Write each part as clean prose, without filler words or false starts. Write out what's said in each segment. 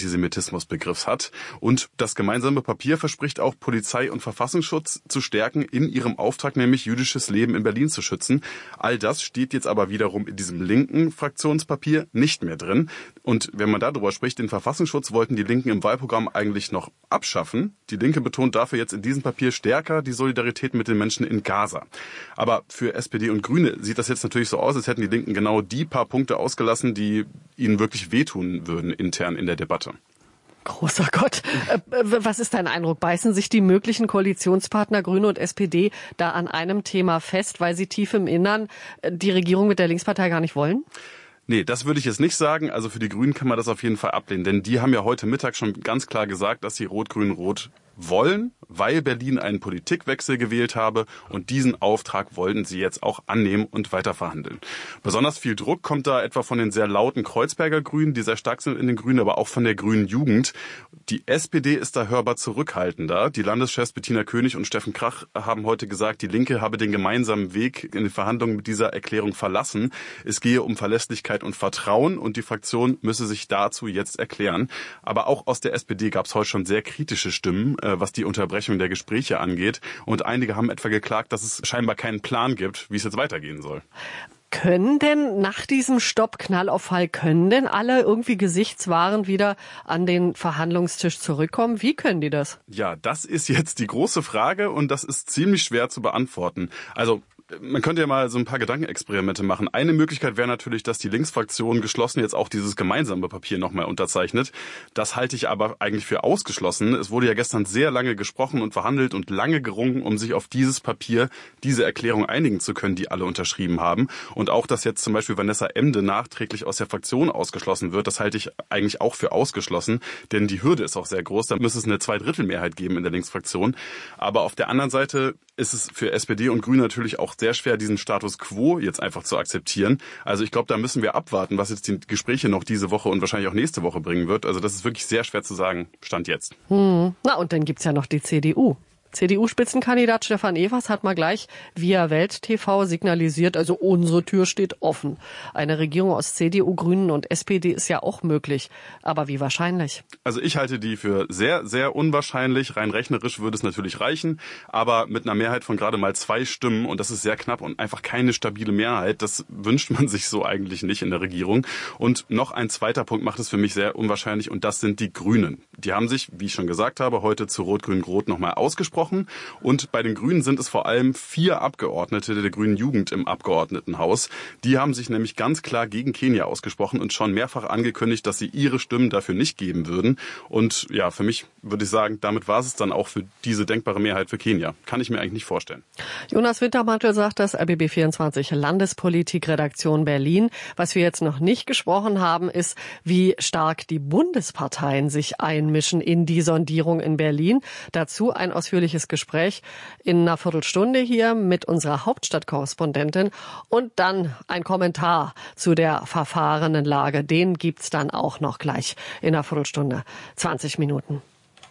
Antisemitismusbegriffs hat. Und das gemeinsame Papier verspricht auch, Polizei und Verfassungsschutz zu stärken, in ihrem Auftrag nämlich jüdisches Leben in Berlin zu schützen. All das steht jetzt aber wiederum in diesem linken Fraktionspapier nicht mehr drin. Und wenn man darüber spricht, den Verfassungsschutz wollten die Linken im Wahlprogramm eigentlich noch abschaffen. Die Linke betont dafür jetzt in diesem Papier stärker die Solidarität mit den Menschen in Gaza. Aber für SPD und Grüne sieht das jetzt natürlich so aus, als hätten die Linken genau die paar Punkte ausgelassen, die ihnen wirklich wehtun würden intern in der Debatte. Großer Gott. Was ist dein Eindruck? Beißen sich die möglichen Koalitionspartner Grüne und SPD da an einem Thema fest, weil sie tief im Innern die Regierung mit der Linkspartei gar nicht wollen? Nee, das würde ich jetzt nicht sagen. Also für die Grünen kann man das auf jeden Fall ablehnen. Denn die haben ja heute Mittag schon ganz klar gesagt, dass sie Rot-Grün-Rot wollen, weil Berlin einen Politikwechsel gewählt habe. Und diesen Auftrag wollten sie jetzt auch annehmen und weiterverhandeln. Besonders viel Druck kommt da etwa von den sehr lauten Kreuzberger Grünen, die sehr stark sind in den Grünen, aber auch von der grünen Jugend. Die SPD ist da hörbar zurückhaltender. Die Landeschefs Bettina König und Steffen Krach haben heute gesagt, die Linke habe den gemeinsamen Weg in den Verhandlungen mit dieser Erklärung verlassen. Es gehe um Verlässlichkeit und Vertrauen und die Fraktion müsse sich dazu jetzt erklären. Aber auch aus der SPD gab es heute schon sehr kritische Stimmen, was die Unterbrechung der Gespräche angeht. Und einige haben etwa geklagt, dass es scheinbar keinen Plan gibt, wie es jetzt weitergehen soll. Können denn nach diesem Stopp-Knallauffall, können denn alle irgendwie gesichtswahrend wieder an den Verhandlungstisch zurückkommen? Wie können die das? Ja, das ist jetzt die große Frage und das ist ziemlich schwer zu beantworten. Also man könnte ja mal so ein paar Gedankenexperimente machen. Eine Möglichkeit wäre natürlich, dass die Linksfraktion geschlossen jetzt auch dieses gemeinsame Papier nochmal unterzeichnet. Das halte ich aber eigentlich für ausgeschlossen. Es wurde ja gestern sehr lange gesprochen und verhandelt und lange gerungen, um sich auf dieses Papier, diese Erklärung einigen zu können, die alle unterschrieben haben. Und auch, dass jetzt zum Beispiel Vanessa Emde nachträglich aus der Fraktion ausgeschlossen wird, das halte ich eigentlich auch für ausgeschlossen. Denn die Hürde ist auch sehr groß. Da müsste es eine Zweidrittelmehrheit geben in der Linksfraktion. Aber auf der anderen Seite ist es für SPD und Grüne natürlich auch sehr schwer, diesen Status quo jetzt einfach zu akzeptieren. Also ich glaube, da müssen wir abwarten, was jetzt die Gespräche noch diese Woche und wahrscheinlich auch nächste Woche bringen wird. Also das ist wirklich sehr schwer zu sagen, Stand jetzt. Na, und dann gibt's ja noch die CDU. CDU-Spitzenkandidat Stefan Evers hat mal gleich via Welt TV signalisiert, also unsere Tür steht offen. Eine Regierung aus CDU, Grünen und SPD ist ja auch möglich. Aber wie wahrscheinlich? Also ich halte die für sehr, sehr unwahrscheinlich. Rein rechnerisch würde es natürlich reichen. Aber mit einer Mehrheit von gerade mal 2 Stimmen, und das ist sehr knapp und einfach keine stabile Mehrheit, das wünscht man sich so eigentlich nicht in der Regierung. Und noch ein zweiter Punkt macht es für mich sehr unwahrscheinlich, und das sind die Grünen. Die haben sich, wie ich schon gesagt habe, heute zu Rot-Grün-Rot nochmal ausgesprochen. Und bei den Grünen sind es vor allem 4 Abgeordnete der grünen Jugend im Abgeordnetenhaus. Die haben sich nämlich ganz klar gegen Kenia ausgesprochen und schon mehrfach angekündigt, dass sie ihre Stimmen dafür nicht geben würden. Und ja, für mich würde ich sagen, damit war es dann auch für diese denkbare Mehrheit für Kenia. Kann ich mir eigentlich nicht vorstellen. Jonas Wintermantel sagt das, RBB24 Landespolitik-Redaktion Berlin. Was wir jetzt noch nicht gesprochen haben, ist, wie stark die Bundesparteien sich einmischen in die Sondierung in Berlin. Dazu ein ausführliches Gespräch in einer Viertelstunde hier mit unserer Hauptstadtkorrespondentin und dann ein Kommentar zu der verfahrenen Lage. Den gibt's dann auch noch gleich in einer Viertelstunde, 20 Minuten.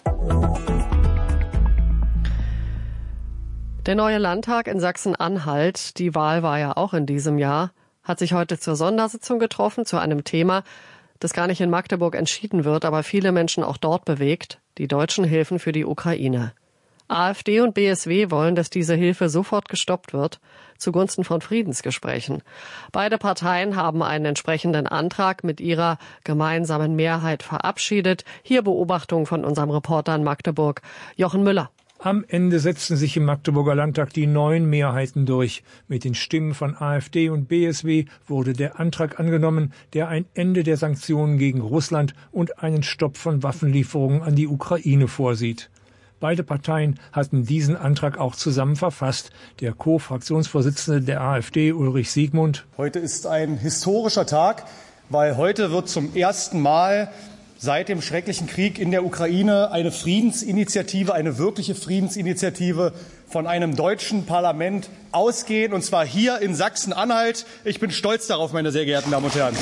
Der neue Landtag in Sachsen-Anhalt, die Wahl war ja auch in diesem Jahr, hat sich heute zur Sondersitzung getroffen, zu einem Thema, das gar nicht in Magdeburg entschieden wird, aber viele Menschen auch dort bewegt, die deutschen Hilfen für die Ukraine. AfD und BSW wollen, dass diese Hilfe sofort gestoppt wird, zugunsten von Friedensgesprächen. Beide Parteien haben einen entsprechenden Antrag mit ihrer gemeinsamen Mehrheit verabschiedet. Hier Beobachtung von unserem Reporter in Magdeburg, Jochen Müller. Am Ende setzten sich im Magdeburger Landtag die neuen Mehrheiten durch. Mit den Stimmen von AfD und BSW wurde der Antrag angenommen, der ein Ende der Sanktionen gegen Russland und einen Stopp von Waffenlieferungen an die Ukraine vorsieht. Beide Parteien hatten diesen Antrag auch zusammen verfasst. Der Co-Fraktionsvorsitzende der AfD, Ulrich Siegmund. Heute ist ein historischer Tag, weil heute wird zum ersten Mal seit dem schrecklichen Krieg in der Ukraine eine Friedensinitiative, eine wirkliche Friedensinitiative von einem deutschen Parlament ausgehen, und zwar hier in Sachsen-Anhalt. Ich bin stolz darauf, meine sehr geehrten Damen und Herren.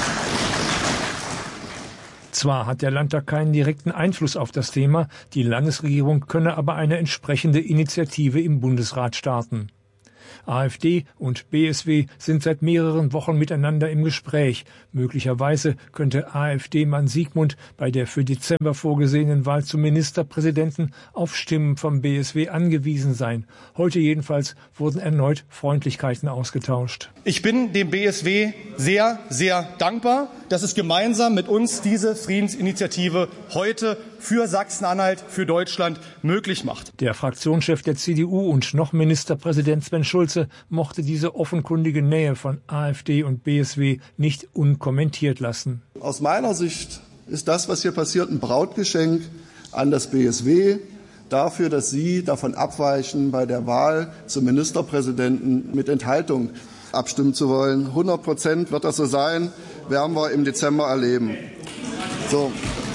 Zwar hat der Landtag keinen direkten Einfluss auf das Thema, die Landesregierung könne aber eine entsprechende Initiative im Bundesrat starten. AfD und BSW sind seit mehreren Wochen miteinander im Gespräch. Möglicherweise könnte AfD-Mann Siegmund bei der für Dezember vorgesehenen Wahl zum Ministerpräsidenten auf Stimmen vom BSW angewiesen sein. Heute jedenfalls wurden erneut Freundlichkeiten ausgetauscht. Ich bin dem BSW sehr, sehr dankbar, dass es gemeinsam mit uns diese Friedensinitiative heute für Sachsen-Anhalt, für Deutschland möglich macht. Der Fraktionschef der CDU und noch Ministerpräsident Sven Schulze mochte diese offenkundige Nähe von AfD und BSW nicht unkommentiert lassen. Aus meiner Sicht ist das, was hier passiert, ein Brautgeschenk an das BSW dafür, dass Sie davon abweichen, bei der Wahl zum Ministerpräsidenten mit Enthaltung abstimmen zu wollen. 100% wird das so sein, werden wir im Dezember erleben. So.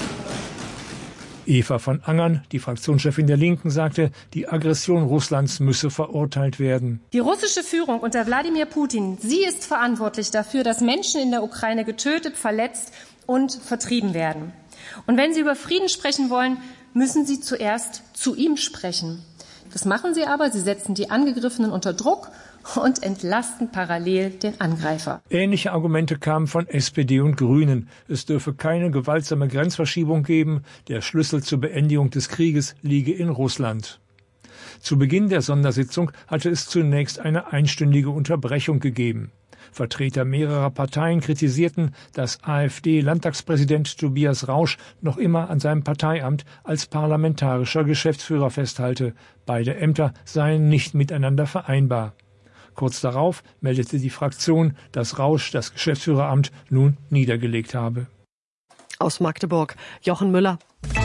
Eva von Angern, die Fraktionschefin der Linken, sagte, die Aggression Russlands müsse verurteilt werden. Die russische Führung unter Wladimir Putin, sie ist verantwortlich dafür, dass Menschen in der Ukraine getötet, verletzt und vertrieben werden. Und wenn Sie über Frieden sprechen wollen, müssen Sie zuerst zu ihm sprechen. Das machen Sie aber, Sie setzen die Angegriffenen unter Druck und entlasten parallel den Angreifer. Ähnliche Argumente kamen von SPD und Grünen. Es dürfe keine gewaltsame Grenzverschiebung geben. Der Schlüssel zur Beendigung des Krieges liege in Russland. Zu Beginn der Sondersitzung hatte es zunächst eine einstündige Unterbrechung gegeben. Vertreter mehrerer Parteien kritisierten, dass AfD-Landtagspräsident Tobias Rausch noch immer an seinem Parteiamt als parlamentarischer Geschäftsführer festhalte. Beide Ämter seien nicht miteinander vereinbar. Kurz darauf meldete die Fraktion, dass Rausch das Geschäftsführeramt nun niedergelegt habe. Aus Magdeburg, Jochen Müller.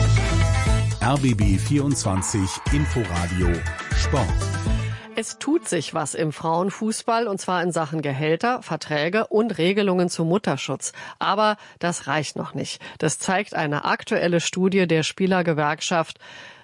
RBB 24 Inforadio Sport. Es tut sich was im Frauenfußball, und zwar in Sachen Gehälter, Verträge und Regelungen zum Mutterschutz. Aber das reicht noch nicht. Das zeigt eine aktuelle Studie der Spielergewerkschaft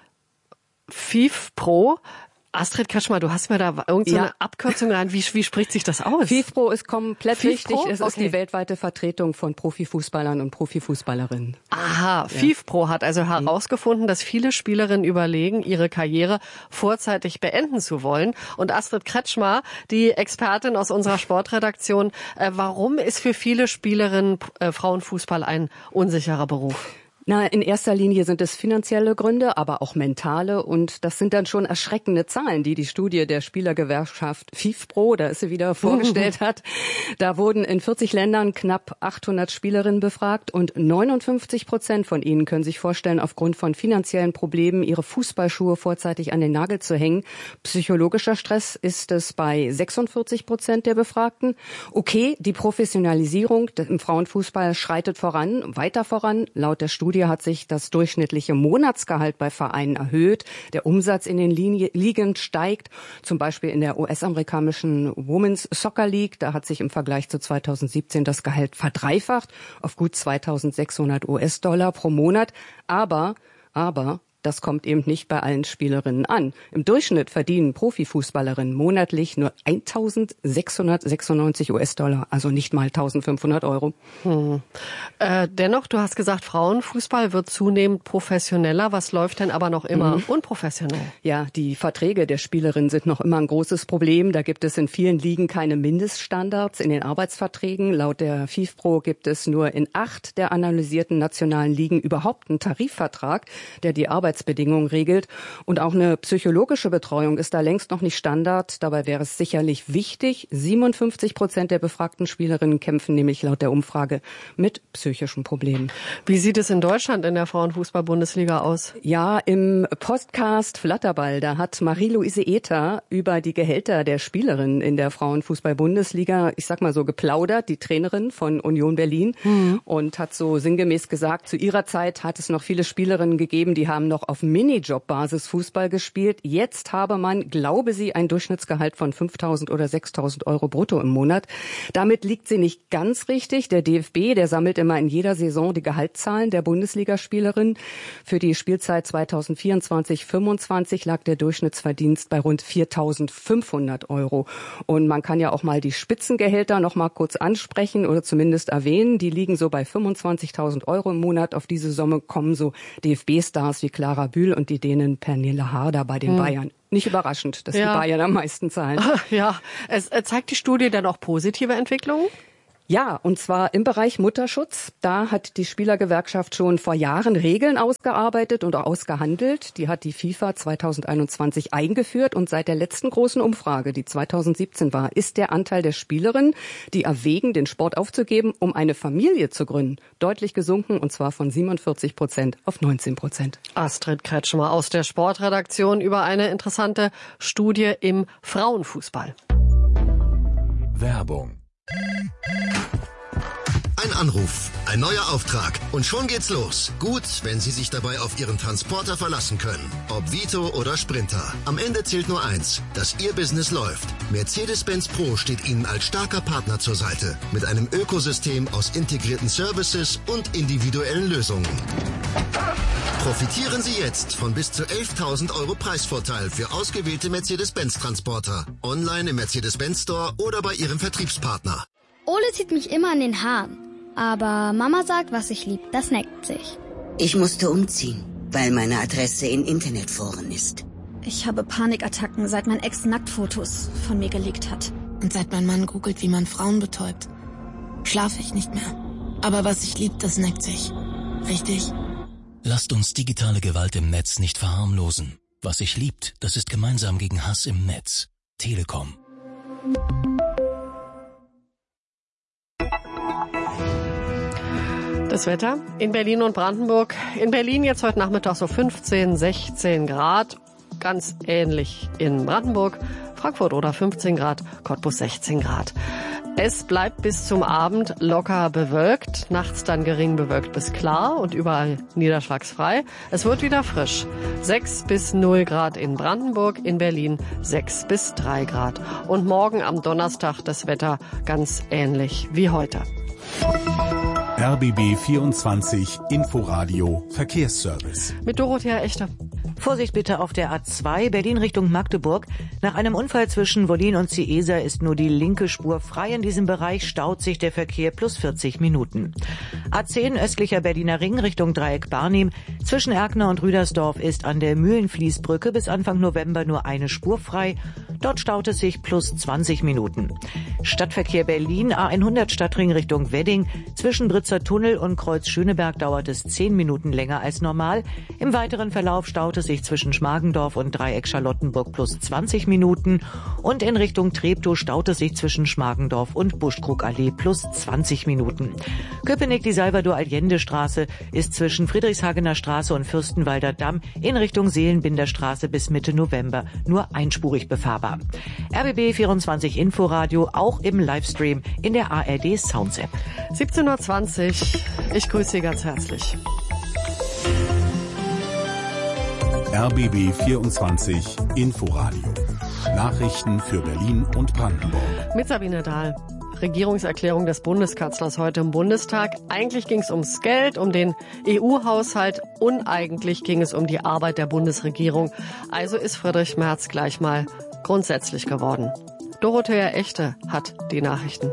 FIFPro. Astrid Kretschmer, du hast mir da irgendeine Abkürzung rein. Wie spricht sich das aus? FIFPro ist komplett FIFPro? richtig. Es ist Okay. die weltweite Vertretung von Profifußballern und Profifußballerinnen. Aha, FIFPro hat also herausgefunden, dass viele Spielerinnen überlegen, ihre Karriere vorzeitig beenden zu wollen. Und Astrid Kretschmer, die Expertin aus unserer Sportredaktion, warum ist für viele Spielerinnen Frauenfußball ein unsicherer Beruf? Na, in erster Linie sind es finanzielle Gründe, aber auch mentale. Und das sind dann schon erschreckende Zahlen, die die Studie der Spielergewerkschaft FIFPro, da ist sie wieder, vorgestellt hat. Da wurden in 40 Ländern knapp 800 Spielerinnen befragt und 59% von ihnen können sich vorstellen, aufgrund von finanziellen Problemen ihre Fußballschuhe vorzeitig an den Nagel zu hängen. Psychologischer Stress ist es bei 46% der Befragten. Okay, die Professionalisierung im Frauenfußball schreitet voran, weiter voran. Laut der Studie hat sich das durchschnittliche Monatsgehalt bei Vereinen erhöht. Der Umsatz in den Ligen steigt, zum Beispiel in der US-amerikanischen Women's Soccer League. Da hat sich im Vergleich zu 2017 das Gehalt verdreifacht auf gut 2.600 US-Dollar pro Monat. Aber das kommt eben nicht bei allen Spielerinnen an. Im Durchschnitt verdienen Profifußballerinnen monatlich nur 1.696 US-Dollar, also nicht mal 1.500 Euro. Dennoch, du hast gesagt, Frauenfußball wird zunehmend professioneller. Was läuft denn aber noch immer unprofessionell? Ja, die Verträge der Spielerinnen sind noch immer ein großes Problem. Da gibt es in vielen Ligen keine Mindeststandards in den Arbeitsverträgen. Laut der FIFPro gibt es nur in 8 der analysierten nationalen Ligen überhaupt einen Tarifvertrag, der die Arbeitsbedingungen regelt. Und auch eine psychologische Betreuung ist da längst noch nicht Standard. Dabei wäre es sicherlich wichtig. 57% der befragten Spielerinnen kämpfen nämlich laut der Umfrage mit psychischen Problemen. Wie sieht es in Deutschland in der Frauenfußball-Bundesliga aus? Ja, im Podcast Flatterball, da hat Marie-Louise Ether über die Gehälter der Spielerinnen in der Frauenfußball-Bundesliga, ich sag mal so, geplaudert, die Trainerin von Union Berlin, und hat so sinngemäß gesagt, zu ihrer Zeit hat es noch viele Spielerinnen gegeben, die haben noch auf Minijob-Basis Fußball gespielt. Jetzt habe man, glaube sie, ein Durchschnittsgehalt von 5.000 oder 6.000 Euro brutto im Monat. Damit liegt sie nicht ganz richtig. Der DFB, der sammelt immer in jeder Saison die Gehaltszahlen der Bundesligaspielerinnen. Für die Spielzeit 2024/25 lag der Durchschnittsverdienst bei rund 4.500 Euro. Und man kann ja auch mal die Spitzengehälter noch mal kurz ansprechen oder zumindest erwähnen. Die liegen so bei 25.000 Euro im Monat. Auf diese Summe kommen so DFB-Stars wie Clara Lara Bühl und die Dänin Pernille Harder bei den Bayern. Nicht überraschend, dass die Bayern am meisten zahlen. Ja, es zeigt die Studie dann auch positive Entwicklungen? Ja, und zwar im Bereich Mutterschutz. Da hat die Spielergewerkschaft schon vor Jahren Regeln ausgearbeitet und auch ausgehandelt. Die hat die FIFA 2021 eingeführt und seit der letzten großen Umfrage, die 2017 war, ist der Anteil der Spielerinnen, die erwägen, den Sport aufzugeben, um eine Familie zu gründen, deutlich gesunken, und zwar von 47% auf 19%. Astrid Kretschmer aus der Sportredaktion über eine interessante Studie im Frauenfußball. Werbung. Ein Anruf, ein neuer Auftrag und schon geht's los. Gut, wenn Sie sich dabei auf Ihren Transporter verlassen können. Ob Vito oder Sprinter. Am Ende zählt nur eins, dass Ihr Business läuft. Mercedes-Benz Pro steht Ihnen als starker Partner zur Seite. Mit einem Ökosystem aus integrierten Services und individuellen Lösungen. Profitieren Sie jetzt von bis zu 11.000 € Preisvorteil für ausgewählte Mercedes-Benz-Transporter. Online im Mercedes-Benz Store oder bei Ihrem Vertriebspartner. Ole zieht mich immer an den Haaren. Aber Mama sagt, was ich lieb, das neckt sich. Ich musste umziehen, weil meine Adresse in Internetforen ist. Ich habe Panikattacken, seit mein Ex Nacktfotos von mir gelegt hat. Und seit mein Mann googelt, wie man Frauen betäubt. Schlafe ich nicht mehr. Aber was ich lieb, das neckt sich. Richtig? Lasst uns digitale Gewalt im Netz nicht verharmlosen. Was sich liebt, das ist gemeinsam gegen Hass im Netz. Telekom. Das Wetter in Berlin und Brandenburg. In Berlin jetzt heute Nachmittag so 15, 16 Grad. Ganz ähnlich in Brandenburg, Frankfurt oder 15 Grad, Cottbus 16 Grad. Es bleibt bis zum Abend locker bewölkt, nachts dann gering bewölkt bis klar und überall niederschlagsfrei. Es wird wieder frisch. 6 bis 0 Grad in Brandenburg, in Berlin 6 bis 3 Grad. Und morgen am Donnerstag das Wetter ganz ähnlich wie heute. RBB 24 Inforadio Verkehrsservice. Mit Dorothea Echte. Vorsicht bitte auf der A2 Berlin Richtung Magdeburg. Nach einem Unfall zwischen Wollin und Ciesa ist nur die linke Spur frei. In diesem Bereich staut sich der Verkehr plus 40 Minuten. A10 östlicher Berliner Ring Richtung Dreieck Barnim. Zwischen Erkner und Rüdersdorf ist an der Mühlenfließbrücke bis Anfang November nur eine Spur frei. Dort staut es sich plus 20 Minuten. Stadtverkehr Berlin, A100 Stadtring Richtung Wedding. Zwischen Britzer Tunnel und Kreuz Schöneberg dauert es 10 Minuten länger als normal. Im weiteren Verlauf staut es sich zwischen Schmargendorf und Dreieck Charlottenburg plus 20 Minuten. Und in Richtung Treptow staut es sich zwischen Schmargendorf und Buschkrugallee plus 20 Minuten. Köpenick, die Salvador-Allende-Straße ist zwischen Friedrichshagener Straße und Fürstenwalder Damm in Richtung Seelenbinderstraße bis Mitte November nur einspurig befahrbar. RBB 24 Inforadio auch im Livestream in der ARD Sounds App. 17:20 Uhr. Ich grüße Sie ganz herzlich. RBB 24 Inforadio. Nachrichten für Berlin und Brandenburg. Mit Sabine Dahl. Regierungserklärung des Bundeskanzlers heute im Bundestag. Eigentlich ging es ums Geld, um den EU-Haushalt. Uneigentlich ging es um die Arbeit der Bundesregierung. Also ist Friedrich Merz gleich mal grundsätzlich geworden. Dorothea Echte hat die Nachrichten.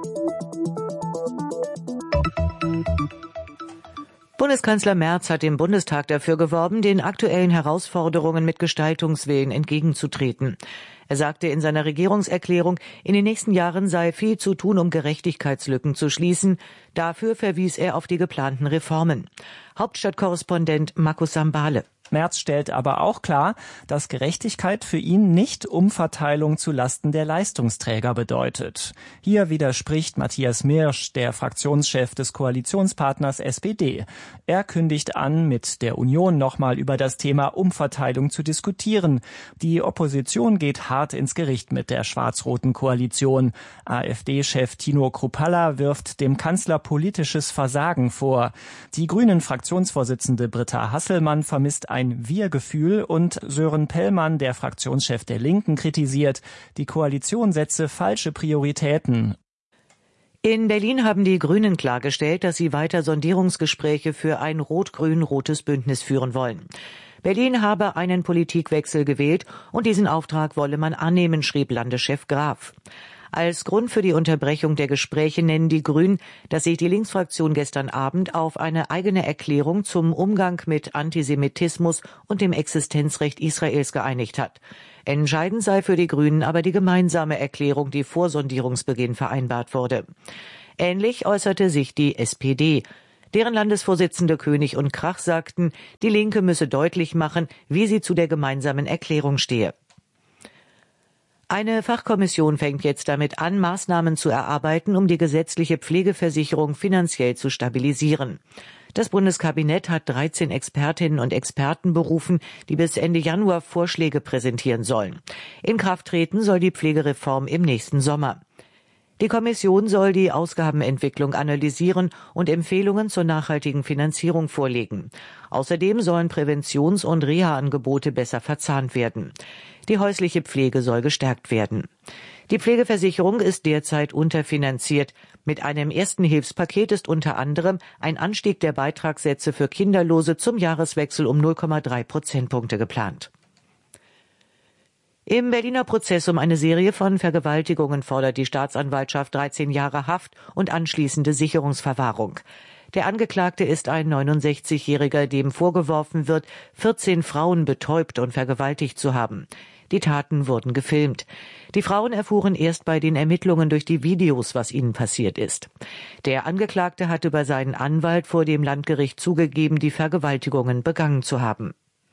Bundeskanzler Merz hat im Bundestag dafür geworben, den aktuellen Herausforderungen mit Gestaltungswillen entgegenzutreten. Er sagte in seiner Regierungserklärung, in den nächsten Jahren sei viel zu tun, um Gerechtigkeitslücken zu schließen. Dafür verwies er auf die geplanten Reformen. Hauptstadtkorrespondent Markus Sambale. Merz stellt aber auch klar, dass Gerechtigkeit für ihn nicht Umverteilung zu Lasten der Leistungsträger bedeutet. Hier widerspricht Matthias Mirsch, der Fraktionschef des Koalitionspartners SPD. Er kündigt an, mit der Union nochmal über das Thema Umverteilung zu diskutieren. Die Opposition geht hart ins Gericht mit der schwarz-roten Koalition. AfD-Chef Tino Kruppalla wirft dem Kanzler politisches Versagen vor. Die Grünen-Fraktionsvorsitzende Britta Hasselmann vermisst ein Wir-Gefühl und Sören Pellmann, der Fraktionschef der Linken, kritisiert, die Koalition setze falsche Prioritäten. In Berlin haben die Grünen klargestellt, dass sie weiter Sondierungsgespräche für ein rot-grün-rotes Bündnis führen wollen. Berlin habe einen Politikwechsel gewählt und diesen Auftrag wolle man annehmen, schrieb Landeschef Graf. Als Grund für die Unterbrechung der Gespräche nennen die Grünen, dass sich die Linksfraktion gestern Abend auf eine eigene Erklärung zum Umgang mit Antisemitismus und dem Existenzrecht Israels geeinigt hat. Entscheidend sei für die Grünen aber die gemeinsame Erklärung, die vor Sondierungsbeginn vereinbart wurde. Ähnlich äußerte sich die SPD. Deren Landesvorsitzende König und Krach sagten, die Linke müsse deutlich machen, wie sie zu der gemeinsamen Erklärung stehe. Eine Fachkommission fängt jetzt damit an, Maßnahmen zu erarbeiten, um die gesetzliche Pflegeversicherung finanziell zu stabilisieren. Das Bundeskabinett hat 13 Expertinnen und Experten berufen, die bis Ende Januar Vorschläge präsentieren sollen. In Kraft treten soll die Pflegereform im nächsten Sommer. Die Kommission soll die Ausgabenentwicklung analysieren und Empfehlungen zur nachhaltigen Finanzierung vorlegen. Außerdem sollen Präventions- und Reha-Angebote besser verzahnt werden. Die häusliche Pflege soll gestärkt werden. Die Pflegeversicherung ist derzeit unterfinanziert. Mit einem ersten Hilfspaket ist unter anderem ein Anstieg der Beitragssätze für Kinderlose zum Jahreswechsel um 0,3 Prozentpunkte geplant. Im Berliner Prozess um eine Serie von Vergewaltigungen fordert die Staatsanwaltschaft 13 Jahre Haft und anschließende Sicherungsverwahrung. Der Angeklagte ist ein 69-Jähriger, dem vorgeworfen wird, 14 Frauen betäubt und vergewaltigt zu haben. Die Taten wurden gefilmt. Die Frauen erfuhren erst bei den Ermittlungen durch die Videos, was ihnen passiert ist. Der Angeklagte hatte bei seinem Anwalt vor dem Landgericht zugegeben, die Vergewaltigungen begangen zu haben.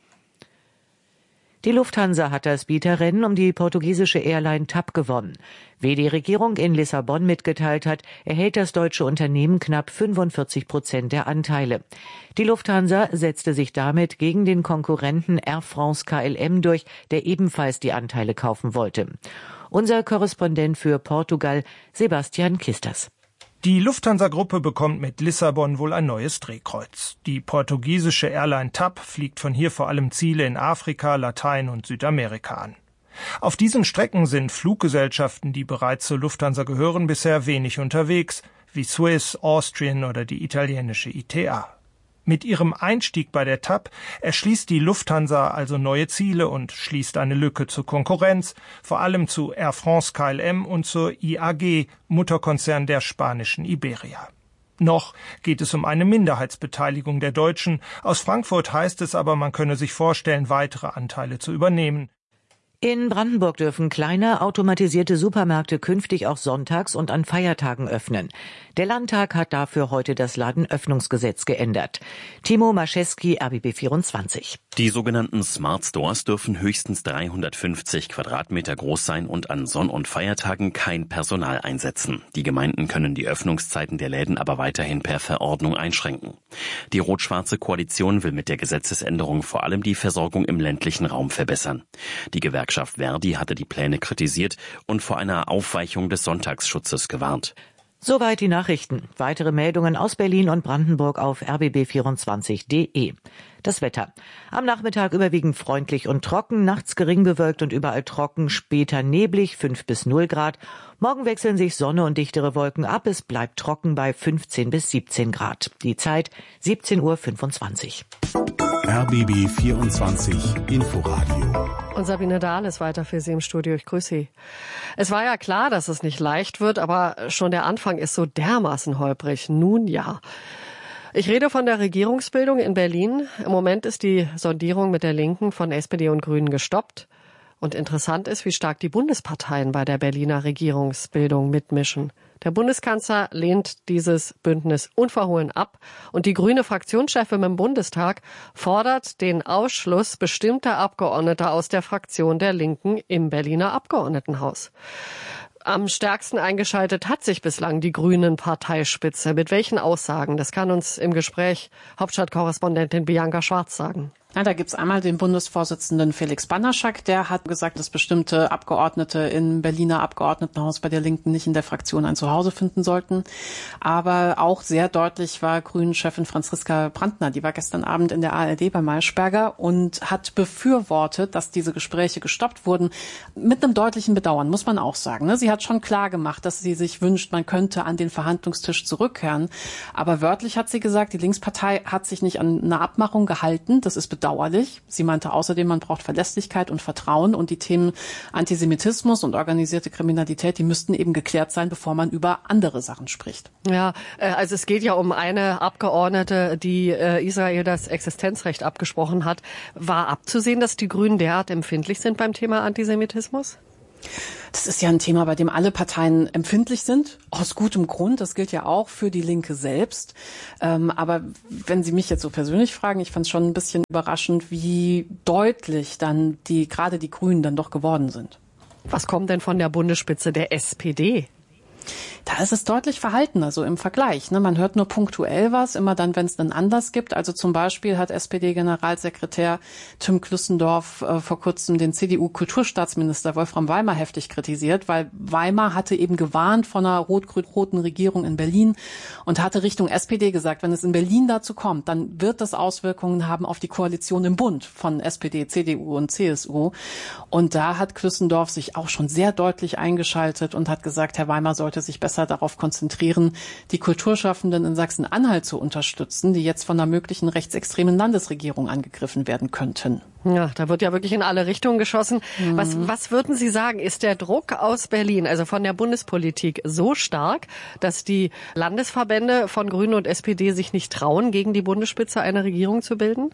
Die Lufthansa hat das Bieterrennen um die portugiesische Airline TAP gewonnen. Wie die Regierung in Lissabon mitgeteilt hat, erhält das deutsche Unternehmen knapp 45% der Anteile. Die Lufthansa setzte sich damit gegen den Konkurrenten Air France KLM durch, der ebenfalls die Anteile kaufen wollte. Unser Korrespondent für Portugal, Sebastian Kisters. Die Lufthansa-Gruppe bekommt mit Lissabon wohl ein neues Drehkreuz. Die portugiesische Airline TAP fliegt von hier vor allem Ziele in Afrika, Latein- und Südamerika an. Auf diesen Strecken sind Fluggesellschaften, die bereits zur Lufthansa gehören, bisher wenig unterwegs, wie Swiss, Austrian oder die italienische ITA. Mit ihrem Einstieg bei der TAP erschließt die Lufthansa also neue Ziele und schließt eine Lücke zur Konkurrenz, vor allem zu Air France KLM und zur IAG, Mutterkonzern der spanischen Iberia. Noch geht es um eine Minderheitsbeteiligung der Deutschen. Aus Frankfurt heißt es aber, man könne sich vorstellen, weitere Anteile zu übernehmen. In Brandenburg dürfen kleine automatisierte Supermärkte künftig auch sonntags und an Feiertagen öffnen. Der Landtag hat dafür heute das Ladenöffnungsgesetz geändert. Timo Mascheski, RBB 24. Die sogenannten Smart Stores dürfen höchstens 350 Quadratmeter groß sein und an Sonn- und Feiertagen kein Personal einsetzen. Die Gemeinden können die Öffnungszeiten der Läden aber weiterhin per Verordnung einschränken. Die rot-schwarze Koalition will mit der Gesetzesänderung vor allem die Versorgung im ländlichen Raum verbessern. Die Gewerkschaft Verdi hatte die Pläne kritisiert und vor einer Aufweichung des Sonntagsschutzes gewarnt. Soweit die Nachrichten. Weitere Meldungen aus Berlin und Brandenburg auf rbb24.de. Das Wetter. Am Nachmittag überwiegend freundlich und trocken, nachts gering bewölkt und überall trocken, später neblig, 5 bis 0 Grad. Morgen wechseln sich Sonne und dichtere Wolken ab, es bleibt trocken bei 15 bis 17 Grad. Die Zeit 17:25 Uhr. RBB 24 Inforadio. Und Sabine Dahl ist weiter für Sie im Studio. Ich grüße Sie. Es war ja klar, dass es nicht leicht wird, aber schon der Anfang ist so dermaßen holprig. Nun ja. Ich rede von der Regierungsbildung in Berlin. Im Moment ist die Sondierung mit der Linken von SPD und Grünen gestoppt. Und interessant ist, wie stark die Bundesparteien bei der Berliner Regierungsbildung mitmischen. Der Bundeskanzler lehnt dieses Bündnis unverhohlen ab und die grüne Fraktionschefin im Bundestag fordert den Ausschluss bestimmter Abgeordneter aus der Fraktion der Linken im Berliner Abgeordnetenhaus. Am stärksten eingeschaltet hat sich bislang die Grünen-Parteispitze. Mit welchen Aussagen? Das kann uns im Gespräch Hauptstadtkorrespondentin Bianca Schwarz sagen. Ja, da gibt's einmal den Bundesvorsitzenden Felix Banderschak, der hat gesagt, dass bestimmte Abgeordnete im Berliner Abgeordnetenhaus bei der Linken nicht in der Fraktion ein Zuhause finden sollten. Aber auch sehr deutlich war Grünen-Chefin Franziska Brandner, die war gestern Abend in der ARD bei Maischberger und hat befürwortet, dass diese Gespräche gestoppt wurden. Mit einem deutlichen Bedauern, muss man auch sagen. Sie hat schon klar gemacht, dass sie sich wünscht, man könnte an den Verhandlungstisch zurückkehren. Aber wörtlich hat sie gesagt, die Linkspartei hat sich nicht an eine Abmachung gehalten. Das ist bedauerlich. bedauerlich. Sie meinte außerdem, man braucht Verlässlichkeit und Vertrauen und die Themen Antisemitismus und organisierte Kriminalität, die müssten eben geklärt sein, bevor man über andere Sachen spricht. Ja, also es geht ja um eine Abgeordnete, die Israel das Existenzrecht abgesprochen hat. War abzusehen, dass die Grünen derart empfindlich sind beim Thema Antisemitismus? Das ist ja ein Thema, bei dem alle Parteien empfindlich sind, aus gutem Grund. Das gilt ja auch für die Linke selbst. Aber wenn Sie mich jetzt so persönlich fragen, ich fand es schon ein bisschen überraschend, wie deutlich dann gerade die Grünen dann doch geworden sind. Was kommt denn von der Bundesspitze der SPD? Da ist es deutlich verhaltener, so im Vergleich. Man hört nur punktuell was, immer dann, wenn es einen Anlass gibt. Also zum Beispiel hat SPD-Generalsekretär Tim Klüssendorf vor kurzem den CDU-Kulturstaatsminister Wolfram Weimar heftig kritisiert, weil Weimar hatte eben gewarnt von einer rot-grün-roten Regierung in Berlin und hatte Richtung SPD gesagt, wenn es in Berlin dazu kommt, dann wird das Auswirkungen haben auf die Koalition im Bund von SPD, CDU und CSU. Und da hat Klüssendorf sich auch schon sehr deutlich eingeschaltet und hat gesagt, Herr Weimar sollte sich besser darauf konzentrieren, die Kulturschaffenden in Sachsen-Anhalt zu unterstützen, die jetzt von einer möglichen rechtsextremen Landesregierung angegriffen werden könnten. Ja, da wird ja wirklich in alle Richtungen geschossen. Was würden Sie sagen, ist der Druck aus Berlin, also von der Bundespolitik, so stark, dass die Landesverbände von Grünen und SPD sich nicht trauen, gegen die Bundesspitze eine Regierung zu bilden?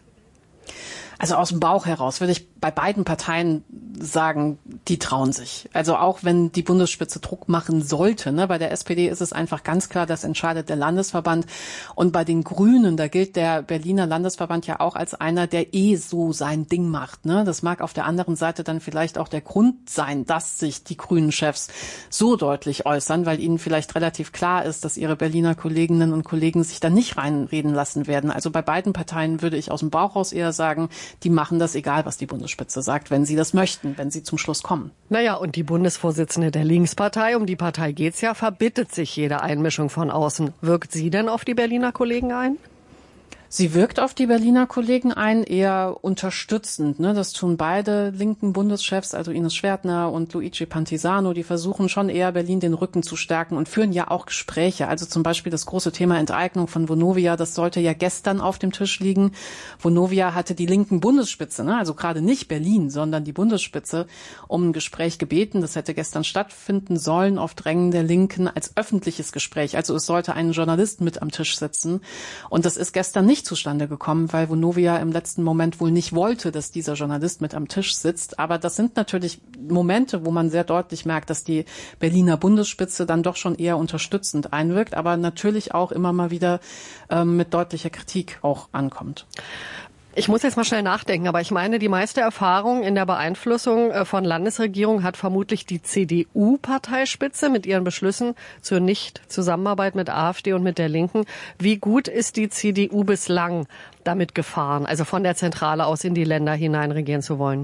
Also aus dem Bauch heraus würde ich bei beiden Parteien sagen, die trauen sich. Also auch wenn die Bundesspitze Druck machen sollte. Bei der SPD ist es einfach ganz klar, das entscheidet der Landesverband. Und bei den Grünen, da gilt der Berliner Landesverband ja auch als einer, der so sein Ding macht. Das mag auf der anderen Seite dann vielleicht auch der Grund sein, dass sich die Grünen-Chefs so deutlich äußern, weil ihnen vielleicht relativ klar ist, dass ihre Berliner Kolleginnen und Kollegen sich da nicht reinreden lassen werden. Also bei beiden Parteien würde ich aus dem Bauch raus eher sagen, die machen das, egal was die Bundesspitze sagt, wenn sie das möchten, wenn sie zum Schluss kommen. Naja, und die Bundesvorsitzende der Linkspartei, um die Partei geht's ja, verbittet sich jede Einmischung von außen. Wirkt sie denn auf die Berliner Kollegen ein? Sie wirkt auf die Berliner Kollegen ein, eher unterstützend. Das tun beide linken Bundeschefs, also Ines Schwertner und Luigi Pantisano. Die versuchen schon eher Berlin den Rücken zu stärken und führen ja auch Gespräche. Also zum Beispiel das große Thema Enteignung von Vonovia, das sollte ja gestern auf dem Tisch liegen. Vonovia hatte die linken Bundesspitze, also gerade nicht Berlin, sondern die Bundesspitze, um ein Gespräch gebeten. Das hätte gestern stattfinden sollen auf Drängen der Linken als öffentliches Gespräch. Also es sollte ein Journalist mit am Tisch sitzen. Und das ist gestern nicht zustande gekommen, weil Vonovia im letzten Moment wohl nicht wollte, dass dieser Journalist mit am Tisch sitzt. Aber das sind natürlich Momente, wo man sehr deutlich merkt, dass die Berliner Bundesspitze dann doch schon eher unterstützend einwirkt, aber natürlich auch immer mal wieder mit deutlicher Kritik auch ankommt. Ich muss jetzt mal schnell nachdenken, aber ich meine, die meiste Erfahrung in der Beeinflussung von Landesregierungen hat vermutlich die CDU-Parteispitze mit ihren Beschlüssen zur Nicht-Zusammenarbeit mit AfD und mit der Linken. Wie gut ist die CDU bislang damit gefahren, also von der Zentrale aus in die Länder hinein regieren zu wollen?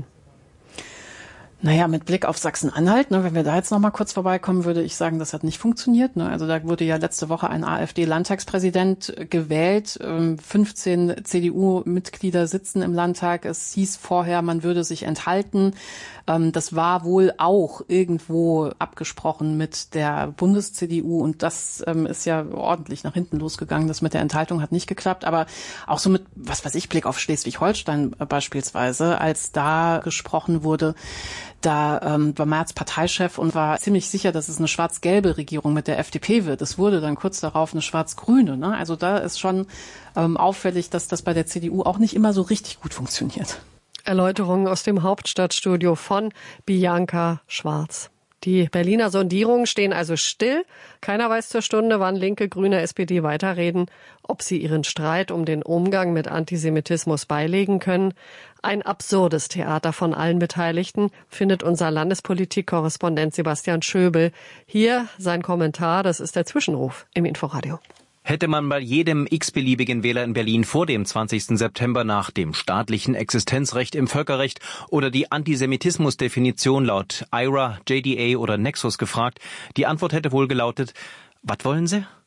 Naja, mit Blick auf Sachsen-Anhalt, wenn wir da jetzt noch mal kurz vorbeikommen, würde ich sagen, das hat nicht funktioniert. Also da wurde ja letzte Woche ein AfD-Landtagspräsident gewählt. 15 CDU-Mitglieder sitzen im Landtag. Es hieß vorher, man würde sich enthalten. Das war wohl auch irgendwo abgesprochen mit der Bundes-CDU und das ist ja ordentlich nach hinten losgegangen. Das mit der Enthaltung hat nicht geklappt, aber auch so mit, was weiß ich, Blick auf Schleswig-Holstein beispielsweise, als da gesprochen wurde, da war Merz Parteichef und war ziemlich sicher, dass es eine schwarz-gelbe Regierung mit der FDP wird. Es wurde dann kurz darauf eine schwarz-grüne. Also da ist schon auffällig, dass das bei der CDU auch nicht immer so richtig gut funktioniert. Erläuterungen aus dem Hauptstadtstudio von Bianca Schwarz. Die Berliner Sondierungen stehen also still. Keiner weiß zur Stunde, wann Linke, Grüne, SPD weiterreden, ob sie ihren Streit um den Umgang mit Antisemitismus beilegen können. Ein absurdes Theater von allen Beteiligten, findet unser Landespolitik-Korrespondent Sebastian Schöbel. Hier sein Kommentar, das ist der Zwischenruf im Inforadio. Hätte man bei jedem x-beliebigen Wähler in Berlin vor dem 20. September nach dem staatlichen Existenzrecht im Völkerrecht oder die Antisemitismusdefinition laut IRA, JDA oder Nexus gefragt, die Antwort hätte wohl gelautet, was wollen Sie?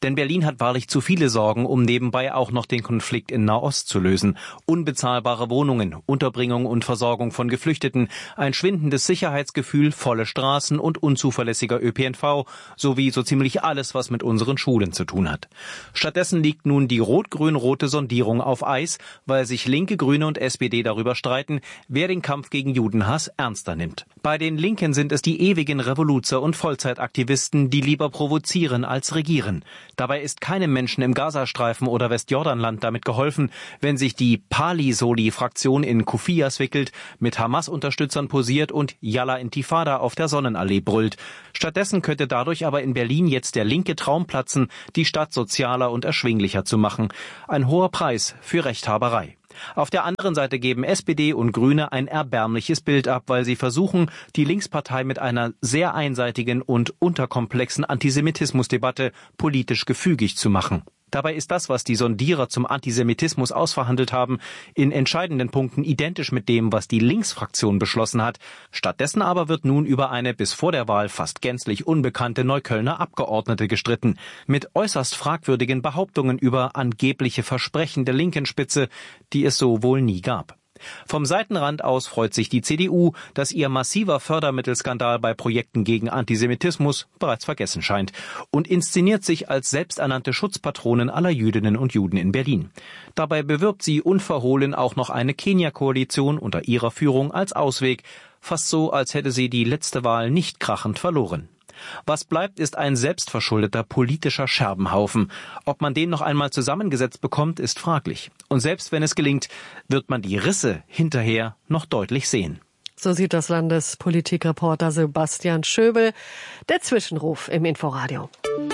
Denn Berlin hat wahrlich zu viele Sorgen, um nebenbei auch noch den Konflikt in Nahost zu lösen. Unbezahlbare Wohnungen, Unterbringung und Versorgung von Geflüchteten, ein schwindendes Sicherheitsgefühl, volle Straßen und unzuverlässiger ÖPNV sowie so ziemlich alles, was mit unseren Schulen zu tun hat. Stattdessen liegt nun die rot-grün-rote Sondierung auf Eis, weil sich Linke, Grüne und SPD darüber streiten, wer den Kampf gegen Judenhass ernster nimmt. Bei den Linken sind es die ewigen Revoluzer und Vollzeitaktivisten, die lieber provozieren als regieren. Dabei ist keinem Menschen im Gazastreifen oder Westjordanland damit geholfen, wenn sich die Pali-Soli-Fraktion in Kufias wickelt, mit Hamas-Unterstützern posiert und Yalla Intifada auf der Sonnenallee brüllt. Stattdessen könnte dadurch aber in Berlin jetzt der linke Traum platzen, die Stadt sozialer und erschwinglicher zu machen. Ein hoher Preis für Rechthaberei. Auf der anderen Seite geben SPD und Grüne ein erbärmliches Bild ab, weil sie versuchen, die Linkspartei mit einer sehr einseitigen und unterkomplexen Antisemitismusdebatte politisch gefügig zu machen. Dabei ist das, was die Sondierer zum Antisemitismus ausverhandelt haben, in entscheidenden Punkten identisch mit dem, was die Linksfraktion beschlossen hat. Stattdessen aber wird nun über eine bis vor der Wahl fast gänzlich unbekannte Neuköllner Abgeordnete gestritten, mit äußerst fragwürdigen Behauptungen über angebliche Versprechen der linken Spitze, die es so wohl nie gab. Vom Seitenrand aus freut sich die CDU, dass ihr massiver Fördermittelskandal bei Projekten gegen Antisemitismus bereits vergessen scheint und inszeniert sich als selbsternannte Schutzpatronin aller Jüdinnen und Juden in Berlin. Dabei bewirbt sie unverhohlen auch noch eine Kenia-Koalition unter ihrer Führung als Ausweg, fast so, als hätte sie die letzte Wahl nicht krachend verloren. Was bleibt, ist ein selbstverschuldeter politischer Scherbenhaufen. Ob man den noch einmal zusammengesetzt bekommt, ist fraglich. Und selbst wenn es gelingt, wird man die Risse hinterher noch deutlich sehen. So sieht das Landespolitikreporter Sebastian Schöbel. Der Zwischenruf im Inforadio.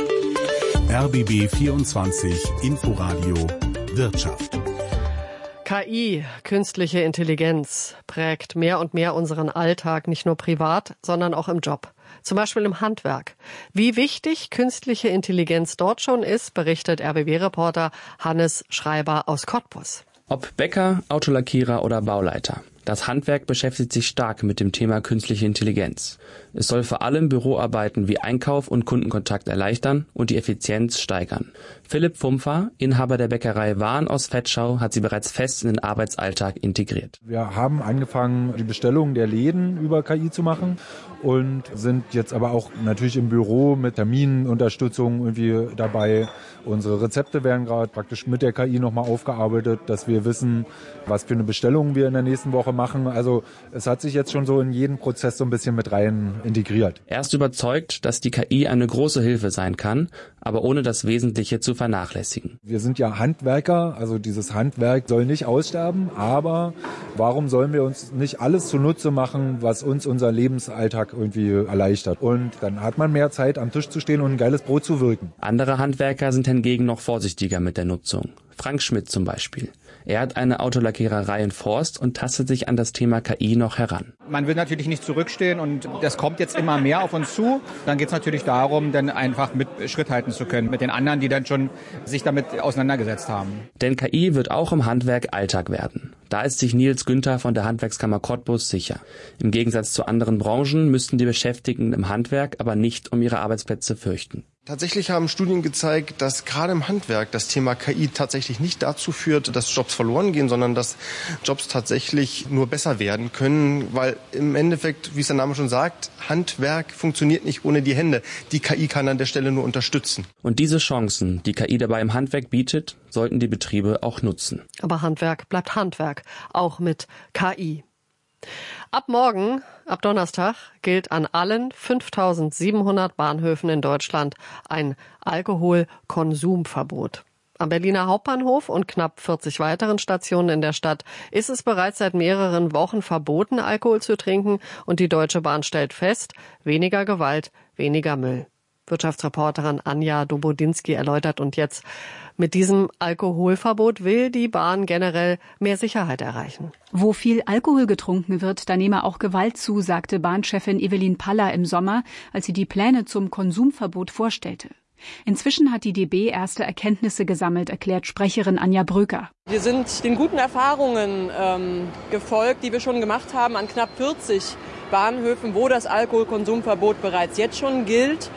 RBB 24 Inforadio Wirtschaft. KI, künstliche Intelligenz, prägt mehr und mehr unseren Alltag, nicht nur privat, sondern auch im Job. Zum Beispiel im Handwerk. Wie wichtig künstliche Intelligenz dort schon ist, berichtet RBB-Reporter Hannes Schreiber aus Cottbus. Ob Bäcker, Autolackierer oder Bauleiter. Das Handwerk beschäftigt sich stark mit dem Thema künstliche Intelligenz. Es soll vor allem Büroarbeiten wie Einkauf und Kundenkontakt erleichtern und die Effizienz steigern. Philipp Fumpfer, Inhaber der Bäckerei Wahn aus Vetschau, hat sie bereits fest in den Arbeitsalltag integriert. Wir haben angefangen, die Bestellung der Läden über KI zu machen und sind jetzt aber auch natürlich im Büro mit Terminunterstützung irgendwie dabei. Unsere Rezepte werden gerade praktisch mit der KI nochmal aufgearbeitet, dass wir wissen, was für eine Bestellung wir in der nächsten Woche machen. Also es hat sich jetzt schon so in jeden Prozess so ein bisschen mit rein integriert. Er ist überzeugt, dass die KI eine große Hilfe sein kann, aber ohne das Wesentliche zu vernachlässigen. Wir sind ja Handwerker, also dieses Handwerk soll nicht aussterben, aber warum sollen wir uns nicht alles zunutze machen, was uns unser Lebensalltag irgendwie erleichtert? Und dann hat man mehr Zeit, am Tisch zu stehen und ein geiles Brot zu wirken. Andere Handwerker sind hingegen noch vorsichtiger mit der Nutzung. Frank Schmidt zum Beispiel. Er hat eine Autolackiererei in Forst und tastet sich an das Thema KI noch heran. Man will natürlich nicht zurückstehen und das kommt jetzt immer mehr auf uns zu. Dann geht es natürlich darum, dann einfach mit Schritt halten zu können mit den anderen, die dann schon sich damit auseinandergesetzt haben. Denn KI wird auch im Handwerk Alltag werden. Da ist sich Nils Günther von der Handwerkskammer Cottbus sicher. Im Gegensatz zu anderen Branchen müssten die Beschäftigten im Handwerk aber nicht um ihre Arbeitsplätze fürchten. Tatsächlich haben Studien gezeigt, dass gerade im Handwerk das Thema KI tatsächlich nicht dazu führt, dass Jobs verloren gehen, sondern dass Jobs tatsächlich nur besser werden können, weil im Endeffekt, wie es der Name schon sagt, Handwerk funktioniert nicht ohne die Hände. Die KI kann an der Stelle nur unterstützen. Und diese Chancen, die KI dabei im Handwerk bietet, sollten die Betriebe auch nutzen. Aber Handwerk bleibt Handwerk, auch mit KI. Ab morgen, ab Donnerstag, gilt an allen 5.700 Bahnhöfen in Deutschland ein Alkoholkonsumverbot. Am Berliner Hauptbahnhof und knapp 40 weiteren Stationen in der Stadt ist es bereits seit mehreren Wochen verboten, Alkohol zu trinken, und die Deutsche Bahn stellt fest, weniger Gewalt, weniger Müll. Wirtschaftsreporterin Anja Dobodinski erläutert, und jetzt: Mit diesem Alkoholverbot will die Bahn generell mehr Sicherheit erreichen. Wo viel Alkohol getrunken wird, da nehme auch Gewalt zu, sagte Bahnchefin Evelyn Paller im Sommer, als sie die Pläne zum Konsumverbot vorstellte. Inzwischen hat die DB erste Erkenntnisse gesammelt, erklärt Sprecherin Anja Bröker. Wir sind den guten Erfahrungen gefolgt, die wir schon gemacht haben an knapp 40 Bahnhöfen, wo das Alkoholkonsumverbot bereits jetzt schon gilt.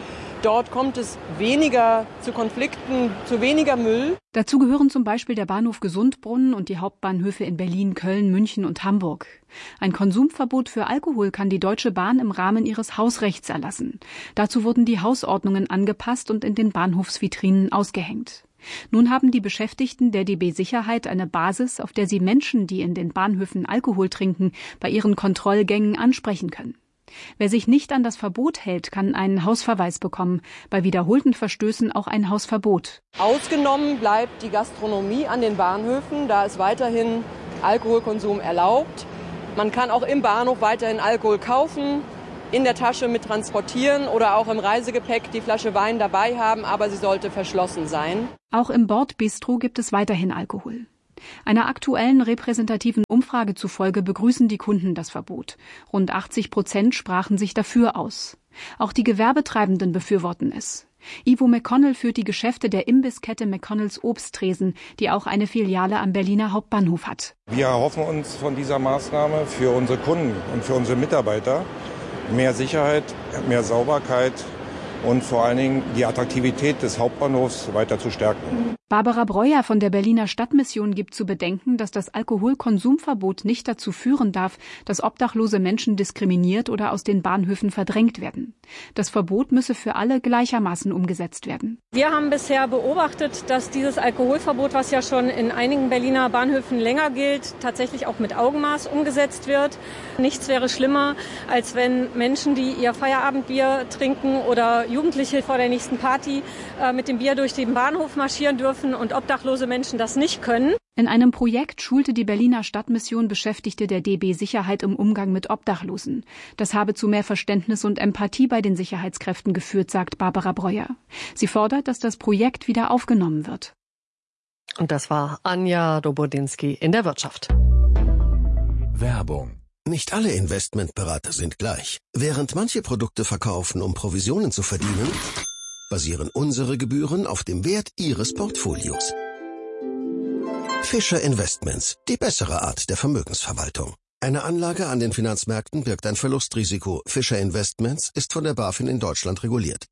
Dort kommt es weniger zu Konflikten, zu weniger Müll. Dazu gehören zum Beispiel der Bahnhof Gesundbrunnen und die Hauptbahnhöfe in Berlin, Köln, München und Hamburg. Ein Konsumverbot für Alkohol kann die Deutsche Bahn im Rahmen ihres Hausrechts erlassen. Dazu wurden die Hausordnungen angepasst und in den Bahnhofsvitrinen ausgehängt. Nun haben die Beschäftigten der DB Sicherheit eine Basis, auf der sie Menschen, die in den Bahnhöfen Alkohol trinken, bei ihren Kontrollgängen ansprechen können. Wer sich nicht an das Verbot hält, kann einen Hausverweis bekommen, bei wiederholten Verstößen auch ein Hausverbot. Ausgenommen bleibt die Gastronomie an den Bahnhöfen, da ist weiterhin Alkoholkonsum erlaubt. Man kann auch im Bahnhof weiterhin Alkohol kaufen, in der Tasche mit transportieren oder auch im Reisegepäck die Flasche Wein dabei haben, aber sie sollte verschlossen sein. Auch im Bordbistro gibt es weiterhin Alkohol. Einer aktuellen repräsentativen Umfrage zufolge begrüßen die Kunden das Verbot. Rund 80% sprachen sich dafür aus. Auch die Gewerbetreibenden befürworten es. Ivo McConnell führt die Geschäfte der Imbisskette McConnells Obsttresen, die auch eine Filiale am Berliner Hauptbahnhof hat. Wir erhoffen uns von dieser Maßnahme für unsere Kunden und für unsere Mitarbeiter mehr Sicherheit, mehr Sauberkeit und vor allen Dingen die Attraktivität des Hauptbahnhofs weiter zu stärken. Barbara Breuer von der Berliner Stadtmission gibt zu bedenken, dass das Alkoholkonsumverbot nicht dazu führen darf, dass obdachlose Menschen diskriminiert oder aus den Bahnhöfen verdrängt werden. Das Verbot müsse für alle gleichermaßen umgesetzt werden. Wir haben bisher beobachtet, dass dieses Alkoholverbot, was ja schon in einigen Berliner Bahnhöfen länger gilt, tatsächlich auch mit Augenmaß umgesetzt wird. Nichts wäre schlimmer, als wenn Menschen, die ihr Feierabendbier trinken oder Jugendliche vor der nächsten Party mit dem Bier durch den Bahnhof marschieren dürfen und obdachlose Menschen das nicht können. In einem Projekt schulte die Berliner Stadtmission Beschäftigte der DB Sicherheit im Umgang mit Obdachlosen. Das habe zu mehr Verständnis und Empathie bei den Sicherheitskräften geführt, sagt Barbara Breuer. Sie fordert, dass das Projekt wieder aufgenommen wird. Und das war Anja Dobodinski in der Wirtschaft. Werbung. Nicht alle Investmentberater sind gleich. Während manche Produkte verkaufen, um Provisionen zu verdienen, basieren unsere Gebühren auf dem Wert Ihres Portfolios. Fischer Investments, die bessere Art der Vermögensverwaltung. Eine Anlage an den Finanzmärkten birgt ein Verlustrisiko. Fischer Investments ist von der BaFin in Deutschland reguliert.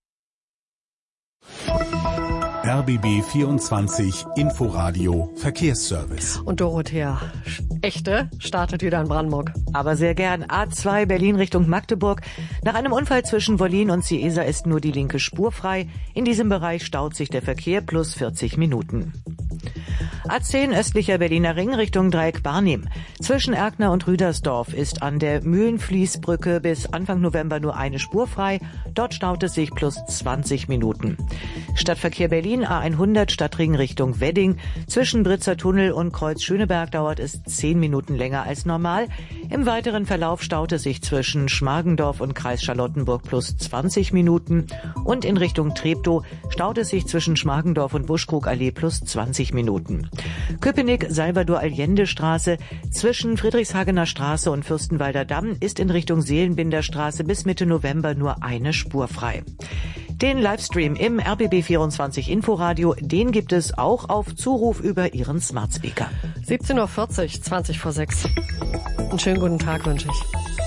RBB 24 Inforadio Verkehrsservice. Und Dorothea Echte startet wieder in Brandenburg. Aber sehr gern. A2 Berlin Richtung Magdeburg. Nach einem Unfall zwischen Wollin und Ciesa ist nur die linke Spur frei. In diesem Bereich staut sich der Verkehr plus 40 Minuten. A10 östlicher Berliner Ring Richtung Dreieck Barnim. Zwischen Erkner und Rüdersdorf ist an der Mühlenfließbrücke bis Anfang November nur eine Spur frei. Dort staut es sich plus 20 Minuten. Stadtverkehr Berlin A100 Stadtring Richtung Wedding. Zwischen Britzer Tunnel und Kreuz Schöneberg dauert es 10 Minuten länger als normal. Im weiteren Verlauf staut es sich zwischen Schmargendorf und Kreis Charlottenburg plus 20 Minuten. Und in Richtung Treptow staut es sich zwischen Schmargendorf und Buschkrugallee plus 20 Minuten. Köpenick-Salvador-Allende-Straße zwischen Friedrichshagener Straße und Fürstenwalder Damm ist in Richtung Seelenbinderstraße bis Mitte November nur eine Spur frei. Den Livestream im RBB24 Inforadio, den gibt es auch auf Zuruf über Ihren Smart Speaker. 17.40 Uhr, 20 vor 6. Einen schönen guten Tag wünsche ich.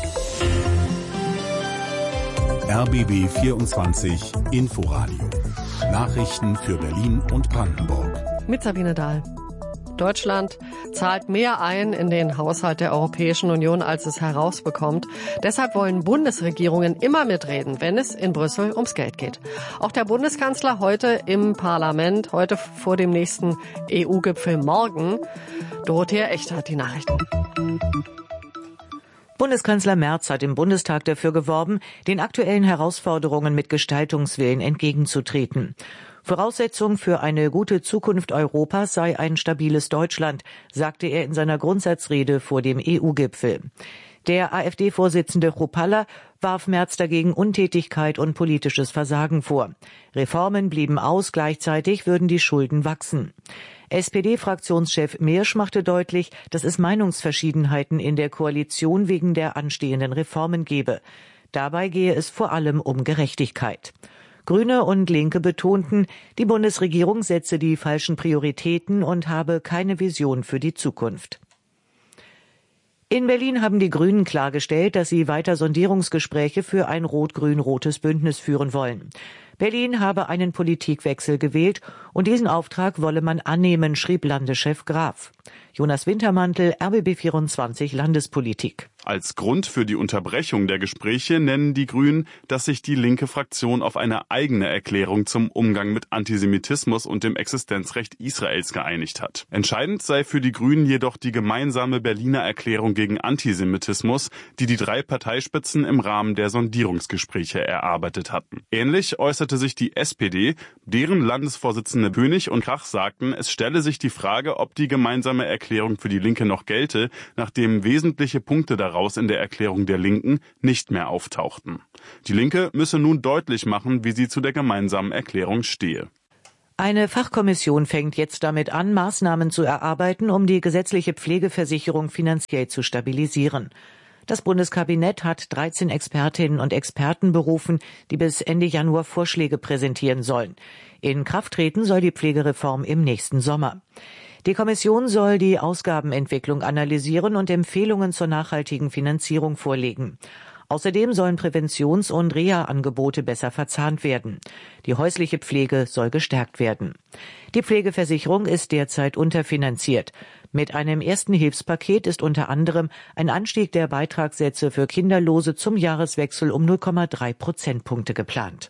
RBB24 Inforadio. Nachrichten für Berlin und Brandenburg. Mit Sabine Dahl. Deutschland zahlt mehr ein in den Haushalt der Europäischen Union, als es herausbekommt. Deshalb wollen Bundesregierungen immer mitreden, wenn es in Brüssel ums Geld geht. Auch der Bundeskanzler heute im Parlament, heute vor dem nächsten EU-Gipfel morgen. Dorothea Echte hat die Nachrichten. Bundeskanzler Merz hat im Bundestag dafür geworben, den aktuellen Herausforderungen mit Gestaltungswillen entgegenzutreten. Voraussetzung für eine gute Zukunft Europas sei ein stabiles Deutschland, sagte er in seiner Grundsatzrede vor dem EU-Gipfel. Der AfD-Vorsitzende Chrupalla warf Merz dagegen Untätigkeit und politisches Versagen vor. Reformen blieben aus, gleichzeitig würden die Schulden wachsen. SPD-Fraktionschef Miersch machte deutlich, dass es Meinungsverschiedenheiten in der Koalition wegen der anstehenden Reformen gebe. Dabei gehe es vor allem um Gerechtigkeit. Grüne und Linke betonten, die Bundesregierung setze die falschen Prioritäten und habe keine Vision für die Zukunft. In Berlin haben die Grünen klargestellt, dass sie weiter Sondierungsgespräche für ein rot-grün-rotes Bündnis führen wollen. Berlin habe einen Politikwechsel gewählt und diesen Auftrag wolle man annehmen, schrieb Landeschef Graf. Jonas Wintermantel, RBB24 Landespolitik. Als Grund für die Unterbrechung der Gespräche nennen die Grünen, dass sich die linke Fraktion auf eine eigene Erklärung zum Umgang mit Antisemitismus und dem Existenzrecht Israels geeinigt hat. Entscheidend sei für die Grünen jedoch die gemeinsame Berliner Erklärung gegen Antisemitismus, die die 3 Parteispitzen im Rahmen der Sondierungsgespräche erarbeitet hatten. Ähnlich äußerte sich die SPD, deren Landesvorsitzende König und Krach sagten, es stelle sich die Frage, ob die gemeinsame Erklärung für die Linke noch gelte, nachdem wesentliche Punkte daraus in der Erklärung der Linken nicht mehr auftauchten. Die Linke müsse nun deutlich machen, wie sie zu der gemeinsamen Erklärung stehe. Eine Fachkommission fängt jetzt damit an, Maßnahmen zu erarbeiten, um die gesetzliche Pflegeversicherung finanziell zu stabilisieren. Das Bundeskabinett hat 13 Expertinnen und Experten berufen, die bis Ende Januar Vorschläge präsentieren sollen. In Kraft treten soll die Pflegereform im nächsten Sommer. Die Kommission soll die Ausgabenentwicklung analysieren und Empfehlungen zur nachhaltigen Finanzierung vorlegen. Außerdem sollen Präventions- und Reha-Angebote besser verzahnt werden. Die häusliche Pflege soll gestärkt werden. Die Pflegeversicherung ist derzeit unterfinanziert. Mit einem ersten Hilfspaket ist unter anderem ein Anstieg der Beitragssätze für Kinderlose zum Jahreswechsel um 0,3 Prozentpunkte geplant.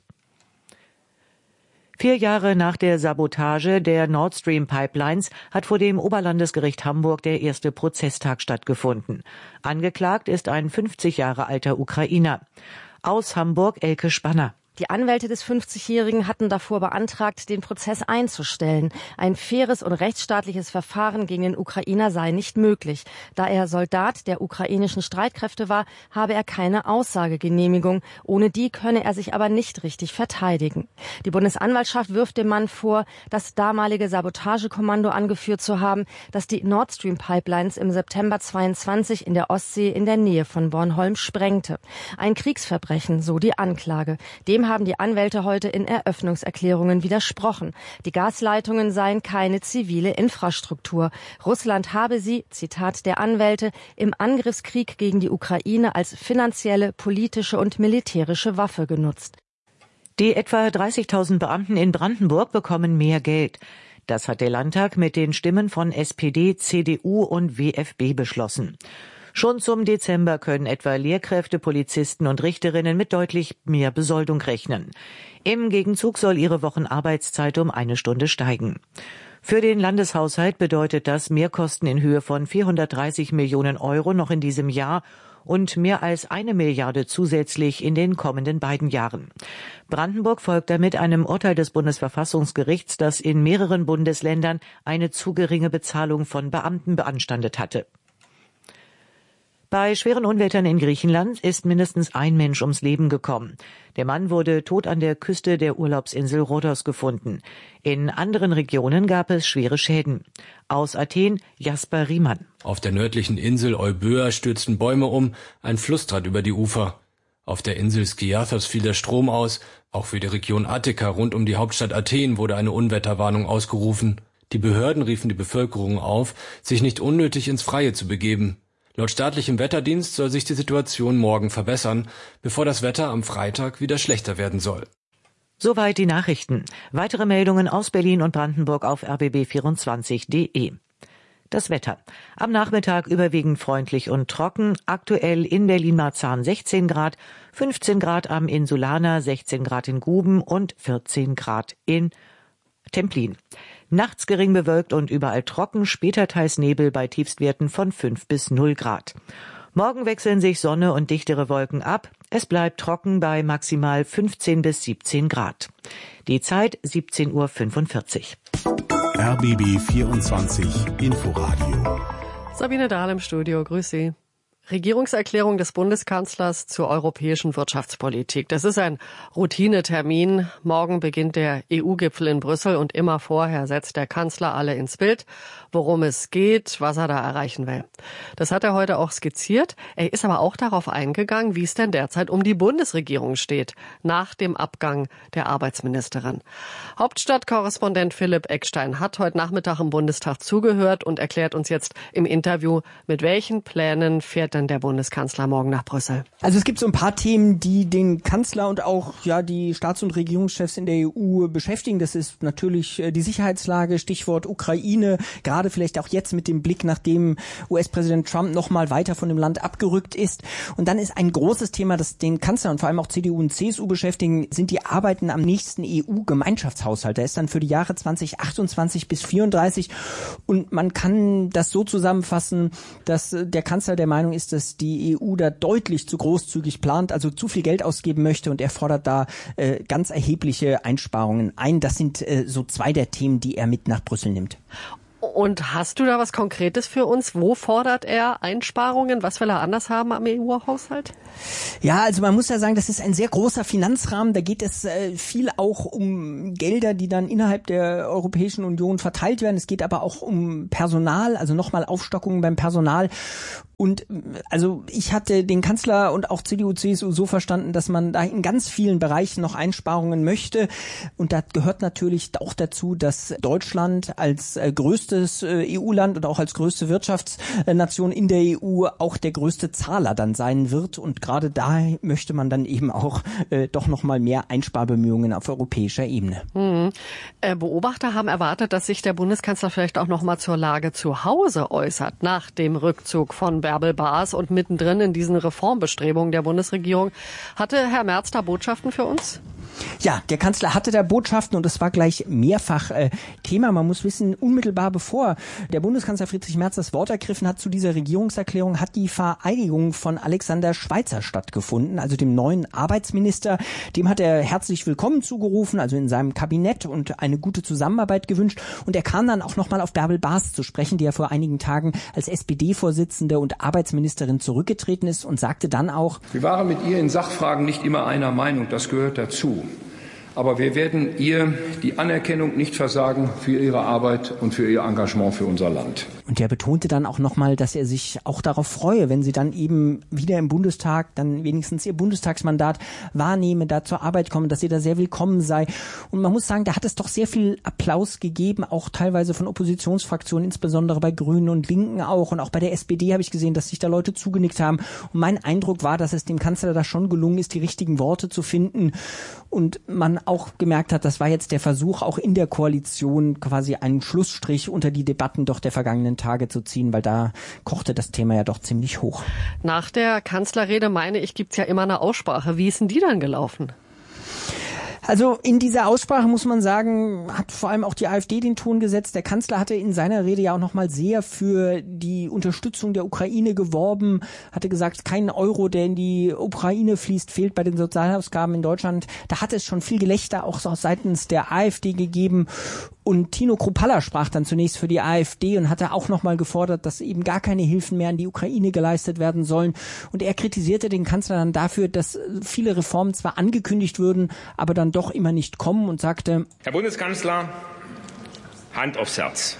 4 Jahre nach der Sabotage der Nord Stream Pipelines hat vor dem Oberlandesgericht Hamburg der erste Prozesstag stattgefunden. Angeklagt ist ein 50 Jahre alter Ukrainer. Aus Hamburg Elke Spanner. Die Anwälte des 50-Jährigen hatten davor beantragt, den Prozess einzustellen. Ein faires und rechtsstaatliches Verfahren gegen den Ukrainer sei nicht möglich. Da er Soldat der ukrainischen Streitkräfte war, habe er keine Aussagegenehmigung. Ohne die könne er sich aber nicht richtig verteidigen. Die Bundesanwaltschaft wirft dem Mann vor, das damalige Sabotagekommando angeführt zu haben, das die Nord Stream Pipelines im September 22 in der Ostsee in der Nähe von Bornholm sprengte. Ein Kriegsverbrechen, so die Anklage. Dem haben die Anwälte heute in Eröffnungserklärungen widersprochen. Die Gasleitungen seien keine zivile Infrastruktur. Russland habe sie, Zitat der Anwälte, im Angriffskrieg gegen die Ukraine als finanzielle, politische und militärische Waffe genutzt. Die etwa 30.000 Beamten in Brandenburg bekommen mehr Geld. Das hat der Landtag mit den Stimmen von SPD, CDU und WFB beschlossen. Schon zum Dezember können etwa Lehrkräfte, Polizisten und Richterinnen mit deutlich mehr Besoldung rechnen. Im Gegenzug soll ihre Wochenarbeitszeit um 1 Stunde steigen. Für den Landeshaushalt bedeutet das Mehrkosten in Höhe von 430 Millionen Euro noch in diesem Jahr und mehr als 1 Milliarde zusätzlich in den kommenden beiden Jahren. Brandenburg folgt damit einem Urteil des Bundesverfassungsgerichts, das in mehreren Bundesländern eine zu geringe Bezahlung von Beamten beanstandet hatte. Bei schweren Unwettern in Griechenland ist mindestens ein Mensch ums Leben gekommen. Der Mann wurde tot an der Küste der Urlaubsinsel Rhodos gefunden. In anderen Regionen gab es schwere Schäden. Aus Athen Jasper Riemann. Auf der nördlichen Insel Euböa stürzten Bäume um, ein Fluss trat über die Ufer. Auf der Insel Skiathos fiel der Strom aus. Auch für die Region Attika rund um die Hauptstadt Athen wurde eine Unwetterwarnung ausgerufen. Die Behörden riefen die Bevölkerung auf, sich nicht unnötig ins Freie zu begeben. Laut staatlichem Wetterdienst soll sich die Situation morgen verbessern, bevor das Wetter am Freitag wieder schlechter werden soll. Soweit die Nachrichten. Weitere Meldungen aus Berlin und Brandenburg auf rbb24.de. Das Wetter. Am Nachmittag überwiegend freundlich und trocken. Aktuell in Berlin-Marzahn 16 Grad, 15 Grad am Insulaner, 16 Grad in Guben und 14 Grad in Templin. Nachts gering bewölkt und überall trocken, später teils Nebel bei Tiefstwerten von 5 bis 0 Grad. Morgen wechseln sich Sonne und dichtere Wolken ab. Es bleibt trocken bei maximal 15 bis 17 Grad. Die Zeit 17:45 Uhr. RBB 24 Inforadio. Sabine Dahl im Studio, grüß Sie. Regierungserklärung des Bundeskanzlers zur europäischen Wirtschaftspolitik. Das ist ein Routinetermin. Morgen beginnt der EU-Gipfel in Brüssel und immer vorher setzt der Kanzler alle ins Bild, worum es geht, was er da erreichen will. Das hat er heute auch skizziert. Er ist aber auch darauf eingegangen, wie es denn derzeit um die Bundesregierung steht, nach dem Abgang der Arbeitsministerin. Hauptstadtkorrespondent Philipp Eckstein hat heute Nachmittag im Bundestag zugehört und erklärt uns jetzt im Interview, mit welchen Plänen fährt denn der Bundeskanzler morgen nach Brüssel? Also es gibt so ein paar Themen, die den Kanzler und auch die Staats- und Regierungschefs in der EU beschäftigen. Das ist natürlich die Sicherheitslage, Stichwort Ukraine, gerade vielleicht auch jetzt mit dem Blick, nachdem US-Präsident Trump noch mal weiter von dem Land abgerückt ist. Und dann ist ein großes Thema, das den Kanzler und vor allem auch CDU und CSU beschäftigen, sind die Arbeiten am nächsten EU-Gemeinschaftshaushalt. Der ist dann für die Jahre 2028 bis 34 und man kann das so zusammenfassen, dass der Kanzler der Meinung ist, dass die EU da deutlich zu großzügig plant, also zu viel Geld ausgeben möchte und er fordert da ganz erhebliche Einsparungen ein. Das sind so zwei der Themen, die er mit nach Brüssel nimmt. Und hast du da was Konkretes für uns? Wo fordert er Einsparungen? Was will er anders haben am EU-Haushalt? Ja, also man muss ja sagen, das ist ein sehr großer Finanzrahmen. Da geht es viel auch um Gelder, die dann innerhalb der Europäischen Union verteilt werden. Es geht aber auch um Personal, also nochmal Aufstockungen beim Personal. Und also ich hatte den Kanzler und auch CDU, CSU so verstanden, dass man da in ganz vielen Bereichen noch Einsparungen möchte. Und da gehört natürlich auch dazu, dass Deutschland als größtes EU-Land und auch als größte Wirtschaftsnation in der EU auch der größte Zahler dann sein wird. Und gerade da möchte man dann eben auch doch noch mal mehr Einsparbemühungen auf europäischer Ebene. Beobachter haben erwartet, dass sich der Bundeskanzler vielleicht auch noch mal zur Lage zu Hause äußert, nach dem Rückzug von Bärbel Baas und mittendrin in diesen Reformbestrebungen der Bundesregierung. Hatte Herr Merz da Botschaften für uns? Ja, der Kanzler hatte da Botschaften und es war gleich mehrfach Thema. Man muss wissen, unmittelbar bevor der Bundeskanzler Friedrich Merz das Wort ergriffen hat zu dieser Regierungserklärung, hat die Vereidigung von Alexander Schweitzer stattgefunden, also dem neuen Arbeitsminister. Dem hat er herzlich willkommen zugerufen, also in seinem Kabinett, und eine gute Zusammenarbeit gewünscht. Und er kam dann auch nochmal auf Bärbel Baas zu sprechen, die ja vor einigen Tagen als SPD-Vorsitzende und Arbeitsministerin zurückgetreten ist, und sagte dann auch: Wir waren mit ihr in Sachfragen nicht immer einer Meinung, das gehört dazu. Aber wir werden ihr die Anerkennung nicht versagen für ihre Arbeit und für ihr Engagement für unser Land. Und er betonte dann auch nochmal, dass er sich auch darauf freue, wenn sie dann eben wieder im Bundestag dann wenigstens ihr Bundestagsmandat wahrnehme, da zur Arbeit kommen, dass sie da sehr willkommen sei. Und man muss sagen, da hat es doch sehr viel Applaus gegeben, auch teilweise von Oppositionsfraktionen, insbesondere bei Grünen und Linken auch. Und auch bei der SPD habe ich gesehen, dass sich da Leute zugenickt haben. Und mein Eindruck war, dass es dem Kanzler da schon gelungen ist, die richtigen Worte zu finden. Und man auch gemerkt hat, das war jetzt der Versuch, auch in der Koalition quasi einen Schlussstrich unter die Debatten doch der vergangenen Tage zu ziehen, weil da kochte das Thema ja doch ziemlich hoch. Nach der Kanzlerrede, meine ich, gibt's ja immer eine Aussprache. Wie ist denn die dann gelaufen? Also in dieser Aussprache, muss man sagen, hat vor allem auch die AfD den Ton gesetzt. Der Kanzler hatte in seiner Rede ja auch nochmal sehr für die Unterstützung der Ukraine geworben, hatte gesagt, kein Euro, der in die Ukraine fließt, fehlt bei den Sozialausgaben in Deutschland. Da hat es schon viel Gelächter auch seitens der AfD gegeben. Und Tino Kruppalla sprach dann zunächst für die AfD und hatte auch nochmal gefordert, dass eben gar keine Hilfen mehr an die Ukraine geleistet werden sollen. Und er kritisierte den Kanzler dann dafür, dass viele Reformen zwar angekündigt würden, aber dann doch immer nicht kommen, und sagte: Herr Bundeskanzler, Hand aufs Herz.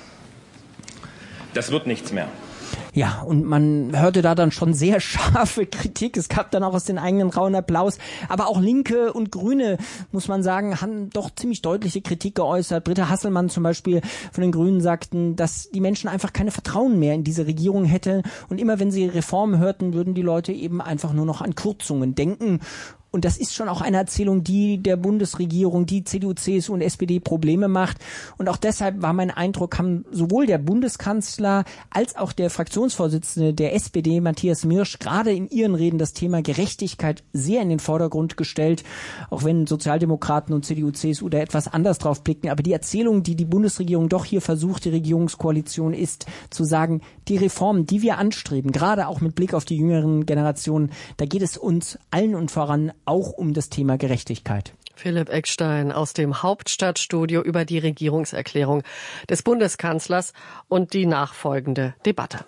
Das wird nichts mehr. Ja, und man hörte da dann schon sehr scharfe Kritik. Es gab dann auch aus den eigenen Reihen Applaus. Aber auch Linke und Grüne, muss man sagen, haben doch ziemlich deutliche Kritik geäußert. Britta Hasselmann zum Beispiel von den Grünen sagten, dass die Menschen einfach keine Vertrauen mehr in diese Regierung hätten. Und immer wenn sie Reformen hörten, würden die Leute eben einfach nur noch an Kürzungen denken. Und das ist schon auch eine Erzählung, die der Bundesregierung, die CDU, CSU und SPD Probleme macht. Und auch deshalb war mein Eindruck, haben sowohl der Bundeskanzler als auch der Fraktionsvorsitzende der SPD, Matthias Mirsch, gerade in ihren Reden das Thema Gerechtigkeit sehr in den Vordergrund gestellt. Auch wenn Sozialdemokraten und CDU, CSU da etwas anders drauf blicken. Aber die Erzählung, die die Bundesregierung doch hier versucht, die Regierungskoalition, ist zu sagen, die Reformen, die wir anstreben, gerade auch mit Blick auf die jüngeren Generationen, da geht es uns allen und voran auch um das Thema Gerechtigkeit. Philipp Eckstein aus dem Hauptstadtstudio über die Regierungserklärung des Bundeskanzlers und die nachfolgende Debatte.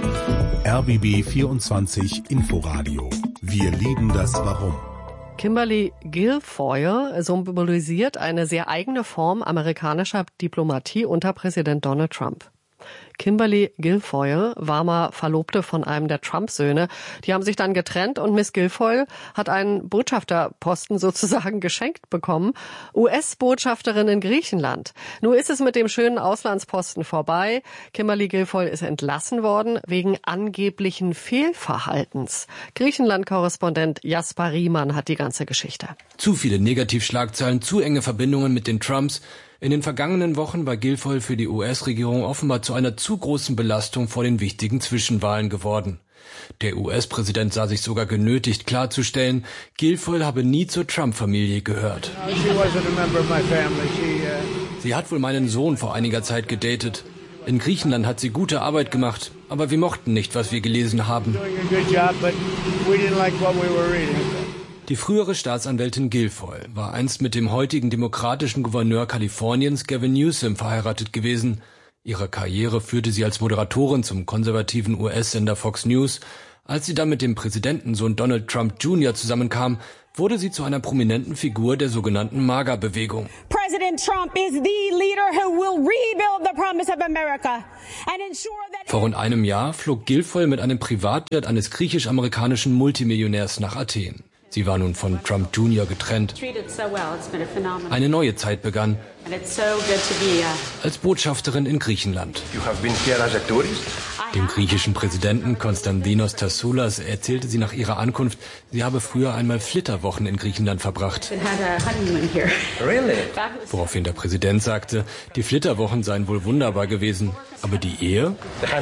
RBB 24 Inforadio. Wir lieben das Warum. Kimberly Guilfoyle symbolisiert eine sehr eigene Form amerikanischer Diplomatie unter Präsident Donald Trump. Kimberly Guilfoyle war mal Verlobte von einem der Trump-Söhne. Die haben sich dann getrennt und Miss Guilfoyle hat einen Botschafterposten sozusagen geschenkt bekommen. US-Botschafterin in Griechenland. Nun ist es mit dem schönen Auslandsposten vorbei. Kimberly Guilfoyle ist entlassen worden wegen angeblichen Fehlverhaltens. Griechenland-Korrespondent Jasper Riemann hat die ganze Geschichte. Zu viele Negativschlagzeilen, zu enge Verbindungen mit den Trumps. In den vergangenen Wochen war Guilfoyle für die US-Regierung offenbar zu einer zu großen Belastung vor den wichtigen Zwischenwahlen geworden. Der US-Präsident sah sich sogar genötigt klarzustellen, Guilfoyle habe nie zur Trump-Familie gehört. Sie hat wohl meinen Sohn vor einiger Zeit gedatet. In Griechenland hat sie gute Arbeit gemacht, aber wir mochten nicht, was wir gelesen haben. Die frühere Staatsanwältin Guilfoyle war einst mit dem heutigen demokratischen Gouverneur Kaliforniens Gavin Newsom verheiratet gewesen. Ihre Karriere führte sie als Moderatorin zum konservativen US-Sender Fox News. Als sie dann mit dem Präsidentensohn Donald Trump Jr. zusammenkam, wurde sie zu einer prominenten Figur der sogenannten MAGA-Bewegung. President Trump is the leader who will rebuild the promise of America and ensure that... Vor rund einem Jahr flog Guilfoyle mit einem Privatjet eines griechisch-amerikanischen Multimillionärs nach Athen. Sie war nun von Trump Jr. getrennt. Eine neue Zeit begann als Botschafterin in Griechenland. Dem griechischen Präsidenten Konstantinos Tassoulas erzählte sie nach ihrer Ankunft, sie habe früher einmal Flitterwochen in Griechenland verbracht. Woraufhin der Präsident sagte, die Flitterwochen seien wohl wunderbar gewesen. Aber die Ehe?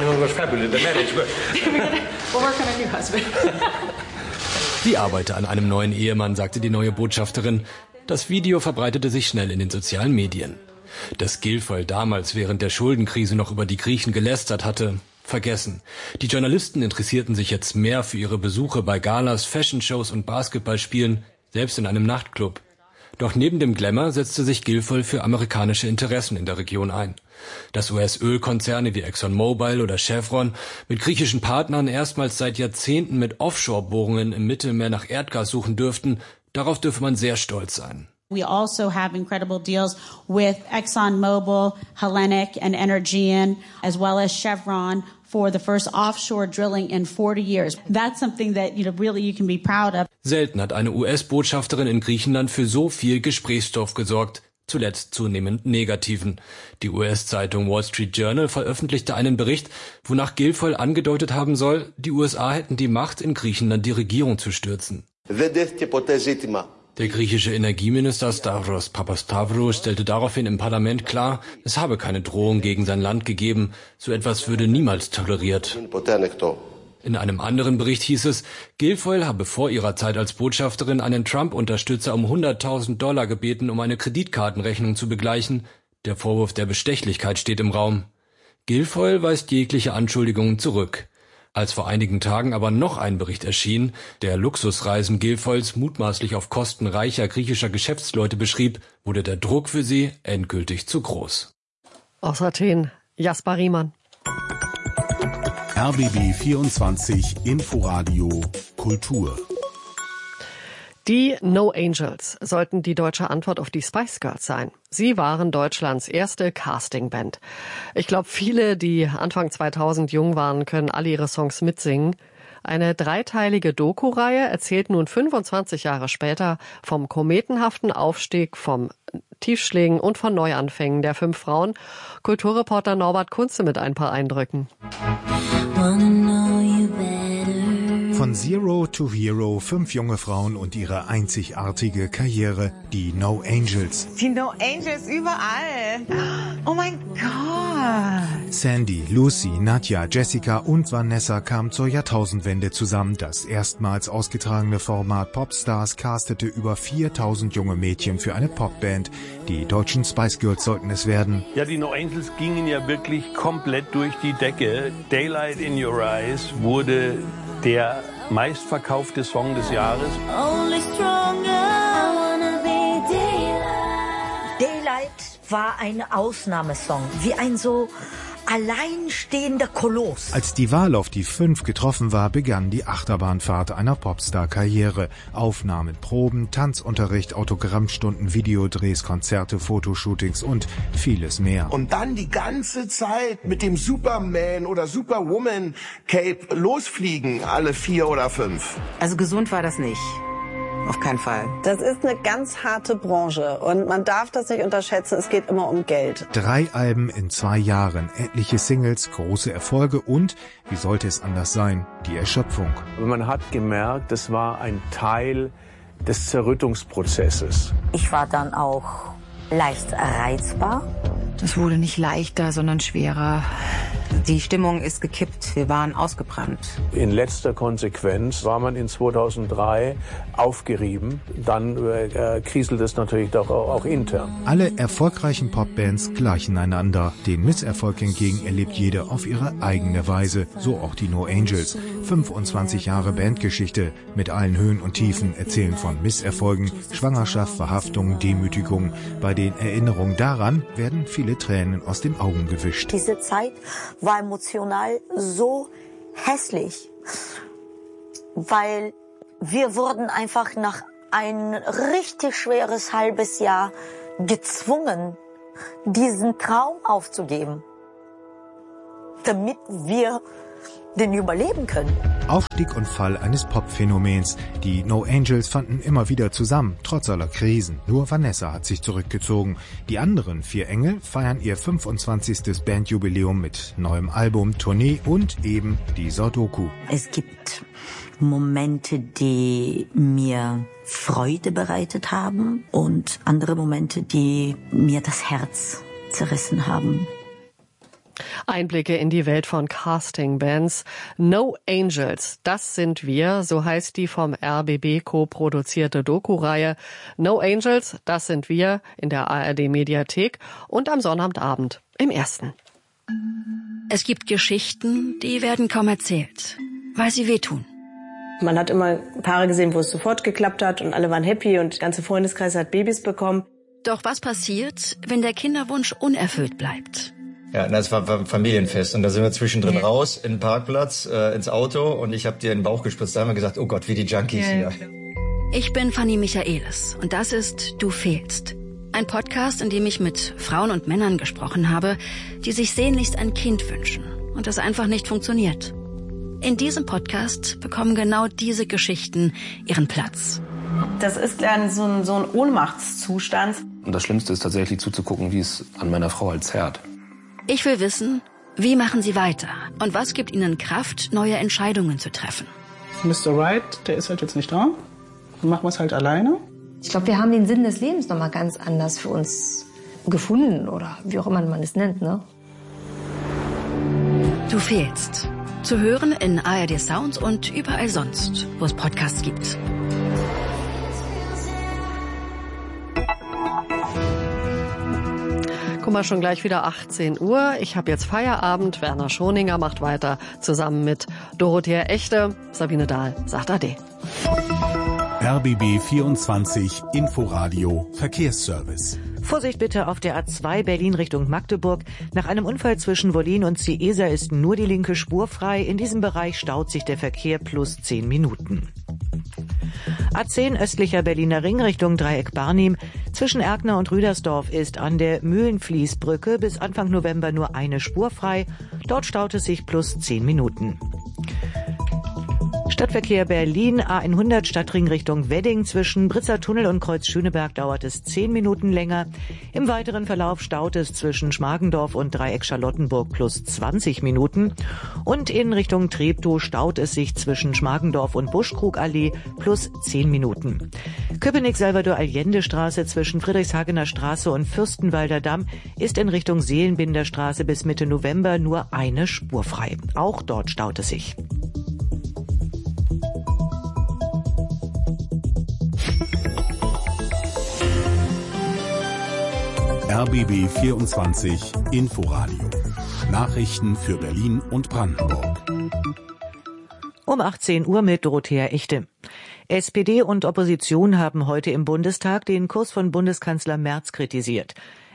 Sie arbeite an einem neuen Ehemann, sagte die neue Botschafterin. Das Video verbreitete sich schnell in den sozialen Medien. Dass Guilfoyle damals während der Schuldenkrise noch über die Griechen gelästert hatte, vergessen. Die Journalisten interessierten sich jetzt mehr für ihre Besuche bei Galas, Fashion-Shows und Basketballspielen, selbst in einem Nachtclub. Doch neben dem Glamour setzte sich Guilfoyle für amerikanische Interessen in der Region ein. Dass US-Ölkonzerne wie ExxonMobil oder Chevron mit griechischen Partnern erstmals seit Jahrzehnten mit Offshore-Bohrungen im Mittelmeer nach Erdgas suchen dürften, darauf dürfe man sehr stolz sein. We also have incredible deals with ExxonMobil, Hellenic and Energean, as well as Chevron for the first offshore drilling in 40 years. That's something that really you can be proud of. Selten hat eine US-Botschafterin in Griechenland für so viel Gesprächsstoff gesorgt, zuletzt zunehmend negativen. Die US-Zeitung Wall Street Journal veröffentlichte einen Bericht, wonach Guilfoyle angedeutet haben soll, die USA hätten die Macht, in Griechenland die Regierung zu stürzen. Der griechische Energieminister Stavros Papastavros stellte daraufhin im Parlament klar, es habe keine Drohung gegen sein Land gegeben, so etwas würde niemals toleriert. In einem anderen Bericht hieß es, Guilfoyle habe vor ihrer Zeit als Botschafterin einen Trump-Unterstützer um $100.000 gebeten, um eine Kreditkartenrechnung zu begleichen. Der Vorwurf der Bestechlichkeit steht im Raum. Guilfoyle weist jegliche Anschuldigungen zurück. Als vor einigen Tagen aber noch ein Bericht erschien, der Luxusreisen Guilfoyles mutmaßlich auf Kosten reicher griechischer Geschäftsleute beschrieb, wurde der Druck für sie endgültig zu groß. Aus Athen, Jasper Riemann. RBB 24 Inforadio Kultur. Die No Angels sollten die deutsche Antwort auf die Spice Girls sein. Sie waren Deutschlands erste Castingband. Ich glaube, viele, die Anfang 2000 jung waren, können alle ihre Songs mitsingen. Eine dreiteilige Doku-Reihe erzählt nun 25 Jahre später vom kometenhaften Aufstieg, vom Tiefschlägen und von Neuanfängen der 5 Frauen. Kulturreporter Norbert Kunze mit ein paar Eindrücken. Von Zero to Hero, 5 junge Frauen und ihre einzigartige Karriere, die No Angels. Die No Angels überall. Oh mein Gott. Sandy, Lucy, Nadja, Jessica und Vanessa kamen zur Jahrtausendwende zusammen. Das erstmals ausgetragene Format Popstars castete über 4000 junge Mädchen für eine Popband. Die deutschen Spice Girls sollten es werden. Ja, die No Angels gingen ja wirklich komplett durch die Decke. Daylight in Your Eyes wurde der meistverkaufte Song des Jahres. Only stronger, I wanna be Daylight. Daylight war ein Ausnahmesong, wie ein so alleinstehender Koloss. Als die Wahl auf die 5 getroffen war, begann die Achterbahnfahrt einer Popstar-Karriere. Aufnahmen, Proben, Tanzunterricht, Autogrammstunden, Videodrehs, Konzerte, Fotoshootings und vieles mehr. Und dann die ganze Zeit mit dem Superman oder Superwoman Cape losfliegen, alle 4 oder 5. Also gesund war das nicht. Auf keinen Fall. Das ist eine ganz harte Branche und man darf das nicht unterschätzen, es geht immer um Geld. 3 Alben in 2 Jahren, etliche Singles, große Erfolge und, wie sollte es anders sein, die Erschöpfung. Man hat gemerkt, das war ein Teil des Zerrüttungsprozesses. Ich war dann auch leicht reizbar. Das wurde nicht leichter, sondern schwerer. Die Stimmung ist gekippt. Wir waren ausgebrannt. In letzter Konsequenz war man in 2003 aufgerieben. Dann kriselt es natürlich doch auch intern. Alle erfolgreichen Popbands gleichen einander. Den Misserfolg hingegen erlebt jede auf ihre eigene Weise. So auch die No Angels. 25 Jahre Bandgeschichte mit allen Höhen und Tiefen erzählen von Misserfolgen, Schwangerschaft, Verhaftung, Demütigung. Bei den Erinnerungen daran werden viele Tränen aus den Augen gewischt. Diese Zeit war emotional so hässlich, weil wir wurden einfach nach ein richtig schweres halbes Jahr gezwungen, diesen Traum aufzugeben, damit wir den überleben können. Aufstieg und Fall eines Pop-Phänomens. Die No Angels fanden immer wieder zusammen, trotz aller Krisen. Nur Vanessa hat sich zurückgezogen. Die anderen 4 Engel feiern ihr 25. Bandjubiläum mit neuem Album, Tournee und eben dieser Doku. Es gibt Momente, die mir Freude bereitet haben und andere Momente, die mir das Herz zerrissen haben. Einblicke in die Welt von Casting-Bands. No Angels, das sind wir, so heißt die vom RBB co-produzierte Doku-Reihe. No Angels, das sind wir in der ARD-Mediathek und am Sonnabendabend im Ersten. Es gibt Geschichten, die werden kaum erzählt, weil sie wehtun. Man hat immer Paare gesehen, wo es sofort geklappt hat und alle waren happy und der ganze Freundeskreis hat Babys bekommen. Doch was passiert, wenn der Kinderwunsch unerfüllt bleibt? Ja, das war ein Familienfest und da sind wir zwischendrin raus in den Parkplatz, ins Auto und ich habe dir in den Bauch gespritzt. Da haben wir gesagt, oh Gott, wie die Junkies hier. Ich bin Fanny Michaelis und das ist Du fehlst. Ein Podcast, in dem ich mit Frauen und Männern gesprochen habe, die sich sehnlichst ein Kind wünschen und das einfach nicht funktioniert. In diesem Podcast bekommen genau diese Geschichten ihren Platz. Das ist dann so ein Ohnmachtszustand. Und das Schlimmste ist tatsächlich zuzugucken, wie es an meiner Frau halt zerrt. Ich will wissen, wie machen Sie weiter und was gibt Ihnen Kraft, neue Entscheidungen zu treffen? Mr. Right, der ist halt jetzt nicht da. Dann machen wir es halt alleine. Ich glaube, wir haben den Sinn des Lebens noch mal ganz anders für uns gefunden oder wie auch immer man es nennt, ne? Du fehlst. Zu hören in ARD Sounds und überall sonst, wo es Podcasts gibt. Guck mal, schon gleich wieder 18 Uhr. Ich habe jetzt Feierabend. Werner Schoninger macht weiter zusammen mit Dorothea Echte. Sabine Dahl sagt Ade. RBB 24 Inforadio Verkehrsservice. Vorsicht bitte auf der A2 Berlin Richtung Magdeburg. Nach einem Unfall zwischen Wollin und Ciesa ist nur die linke Spur frei. In diesem Bereich staut sich der Verkehr plus 10 Minuten. A10 östlicher Berliner Ring Richtung Dreieck Barnim. Zwischen Erkner und Rüdersdorf ist an der Mühlenfließbrücke bis Anfang November nur eine Spur frei. Dort staut es sich plus 10 Minuten. Stadtverkehr Berlin, A100 Stadtring Richtung Wedding. Zwischen Britzer Tunnel und Kreuz Schöneberg dauert es 10 Minuten länger. Im weiteren Verlauf staut es zwischen Schmargendorf und Dreieck Charlottenburg plus 20 Minuten. Und in Richtung Treptow staut es sich zwischen Schmargendorf und Buschkrugallee plus 10 Minuten. Köpenick-Salvador-Allende-Straße zwischen Friedrichshagener Straße und Fürstenwalder Damm ist in Richtung Seelenbinderstraße bis Mitte November nur eine Spur frei. Auch dort staut es sich. RBB 24 Inforadio. Nachrichten für Berlin und Brandenburg. Um 18 Uhr mit Dorothea Echte. SPD und Opposition haben heute im Bundestag den Kurs von Bundeskanzler Merz kritisiert.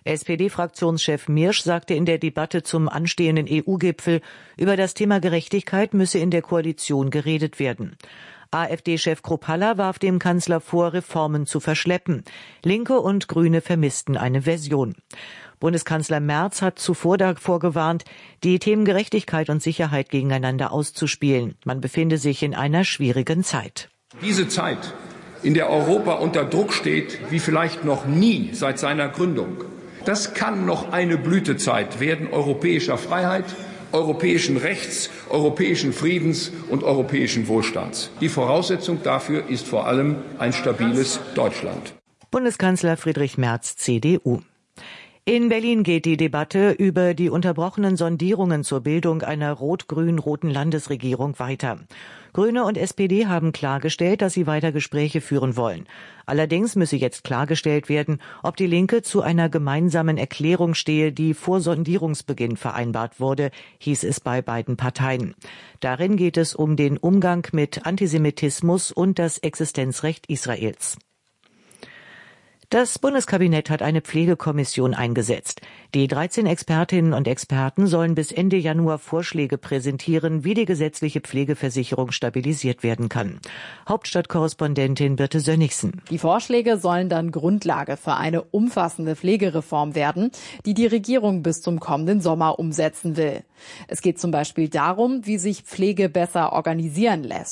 SPD-Fraktionschef Mirsch sagte in der Debatte zum anstehenden EU-Gipfel, über das Thema Gerechtigkeit müsse in der Koalition geredet werden. AfD-Chef Kruppalla warf dem Kanzler vor, Reformen zu verschleppen. Linke und Grüne vermissten eine Version. Bundeskanzler Merz hat zuvor davor gewarnt, die Themen Gerechtigkeit und Sicherheit gegeneinander auszuspielen. Man befinde sich in einer schwierigen Zeit. Diese Zeit, in der Europa unter Druck steht, wie vielleicht noch nie seit seiner Gründung, das kann noch eine Blütezeit werden europäischer Freiheit, europäischen Rechts, europäischen Friedens und europäischen Wohlstands. Die Voraussetzung dafür ist vor allem ein stabiles Deutschland. Bundeskanzler Friedrich Merz, CDU. In Berlin geht die Debatte über die unterbrochenen Sondierungen zur Bildung einer rot-grün-roten Landesregierung weiter. Grüne und SPD haben klargestellt, dass sie weiter Gespräche führen wollen. Allerdings müsse jetzt klargestellt werden, ob die Linke zu einer gemeinsamen Erklärung stehe, die vor Sondierungsbeginn vereinbart wurde, hieß es bei beiden Parteien. Darin geht es um den Umgang mit Antisemitismus und das Existenzrecht Israels. Das Bundeskabinett hat eine Pflegekommission eingesetzt. Die 13 Expertinnen und Experten sollen bis Ende Januar Vorschläge präsentieren, wie die gesetzliche Pflegeversicherung stabilisiert werden kann. Hauptstadtkorrespondentin Birte Sönnigsen. Die Vorschläge sollen dann Grundlage für eine umfassende Pflegereform werden, die die Regierung bis zum kommenden Sommer umsetzen will. Es geht zum Beispiel darum, wie sich Pflege besser organisieren lässt.